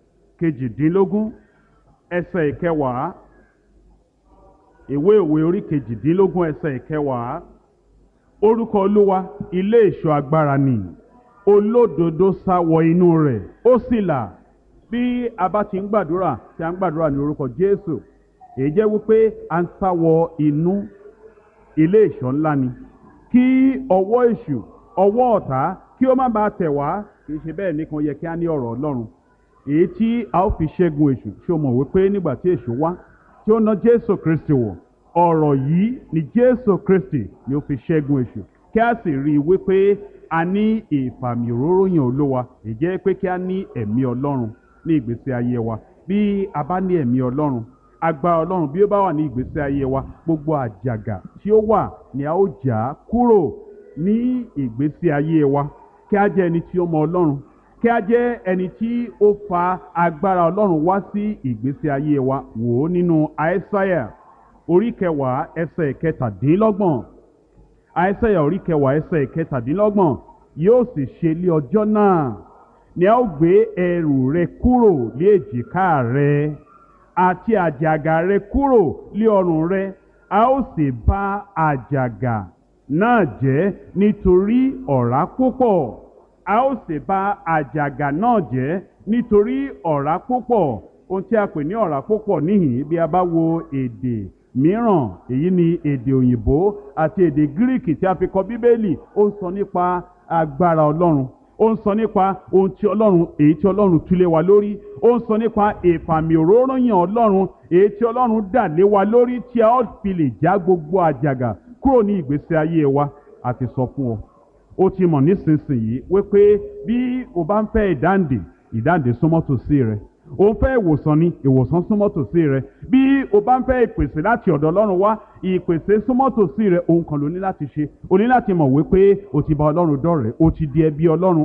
18 ẹsẹ̀ 10. Ìwé òwe orí 18 ẹsẹ̀ 10. Orúkọ Olúwa ilé ìṣọ́ agbára ni, olódodo sá wọ inú rẹ̀ ó sì là. Bí a bá ti ń gbàdúrà, tí a ń gbàdúrà ní orúkọ Jésù, èyí jẹ́ wípé a ń sá wọ inú ilé ìṣọ́ ńlá ni, kí ọwọ́ èṣù, ọwọ́ ọ̀tá kí ó má bàa tẹ̀ wá. Kì í ṣe bẹ́ẹ̀ nìkan, yẹ kí a ní ọ̀rọ̀ Ọlọ́run èyí tí a ó fi ṣẹ́gun èṣù. Ṣé o mọ̀ wípé nígbà tí èṣù wá tí ó ná Jésù Kristi wọ̀, ọ̀rọ̀ yìí ni Jésù Kristi ni ó fi ṣẹ́gun èṣù. Kí a sì rí i wípé a ní ìfàmì òróró yàn Olúwa. Èyí jẹ́ pé kí a ní ẹ̀mí Ọlọ́run ní ìgbésí ayé wa. Bí a bá ní ẹ̀mí Ọlọ́run, agbára Ọlọ́run bí ó bá wà ní ìgbésí ayé wa, gbogbo àjàgà tí ó wà ni a ó jà kúrò ní ìgbésí ayé wa. Kí a jẹ́ ẹni tí ó mọ Ọlọ́run, kí a jẹ́ ẹni tí ó fa agbára Ọlọ́run wá sí ìgbésí ayé wa. Wò ó nínú Aísáyà orí 10 ẹsẹ̀ 17. Aísáyà orí 10 ẹsẹ̀ 17. Yóò sì ṣe lé ọjọ́ náà ni a ó gbé ẹrù rẹ kúrò lé èjìká rẹ àti àjàgà rẹ kúrò lé ọrùn rẹ. A ó sì bà àjàgà náà jẹ́ nítorí ọ̀rá púpọ̀. A ó sì bà àjàgà náà jẹ́ nítorí ọ̀rá púpọ̀. Ohun tí a pè ní ọ̀rá púpọ̀ níhìn, bí a bá wo èdè mìíràn, èyí ni èdè òyìnbó àti èdè gíríkì tí a fi kọ Bíbélì, ó ń sọ nípa agbára Ọlọ́run, ó ń sọ nípa ohun tí Ọlọ́run, èyí tí Ọlọ́run tú lé wa lórí, ó ń sọ nípa ìfàmì òróró yàn Ọlọ́run, èyí tí Ọlọ́run dà lé wa lórí, tí a ó fi lè já gbogbo àjàgà kúrò ní ìgbésí ayé wa. A ti sọ fún ọ, ó ti mọ̀ nísinsìnyí wípé bí o bá ń fẹ́ ìdáǹdè súnmọ́ tòsí rẹ. O ń fẹ́ ìwòsàn ni, ìwòsàn súnmọ́ tòsí rẹ. Bí o bá ń fẹ́ ìpèsè láti ọ̀dọ̀ Ọlọ́run wá, ìpèsè súnmọ́ tòsí rẹ. Ohun kan ló ní láti ṣe, o ní láti mọ̀ wípé o ti bá Ọlọ́run dọ̀rẹ́, o ti di ẹbí Ọlọ́run,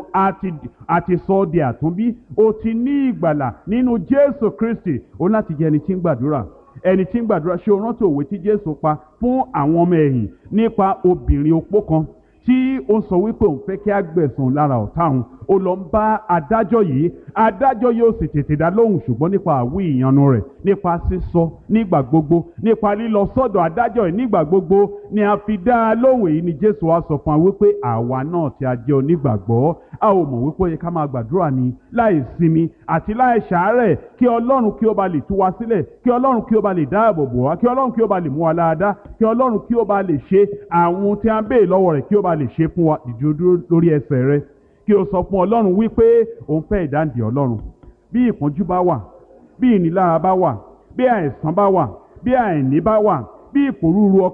a ti sọ ọ́ di àtúnbí, o ti ní ìgbàlà nínú Jésù Kristi. O ní láti jẹ́ ẹni tí ń gbàdúrà. Ẹni tí ń gbàdúrà. Ṣé o rántí òwe tí Jésù pa fún àwọn ọmọ ẹ̀yìn nípa obìnrin opó kan tí ó ń sọ wípé òun fẹ́ kí á gbẹ̀san lára ọ̀tá òun, ó lọ ń bá adájọ́ yìí, adájọ́ yóò sì tètè dá lóhùn, ṣùgbọ́n nípa àwí ìyanu rẹ̀, nípa sísọ nígbà gbogbo, nípa lílọ sọ́dọ̀ adájọ́ yìí nígbà gbogbo ni a fi dá a lóhùn. Èyí ni Jésù wá sọ fún wa wípé àwa náà tí a jẹ́ onígbàgbọ́, a ò mọ̀ wípé ó yẹ ká máa gbàdúrà ní láì sinmi àti láì ṣàárẹ̀, kí Ọlọ́run kí ó ba lè tú wa sílẹ̀, kí Ọlọ́run kí ó ba lè dáàbò bò wá, kí Ọlọ́run kí ó ba lè mú wa láradá, kí Ọlọ́run kí ó ba lè ṣe àwọn tí a ń béè lọ́wọ́ rẹ̀, kí ó ba lè ṣe fún wa. Dìde dúró lórí ẹsẹ̀ rẹ kí o sọ fún Ọlọ́run wípé òun fẹ́ ìdáǹdè Ọlọ́run. Bí ìpọ́njú bá wà, bí ìnilára bá wà, bí àìsàn bá wà, bí àìní bá wà, bí ìpòrúurú ọkàn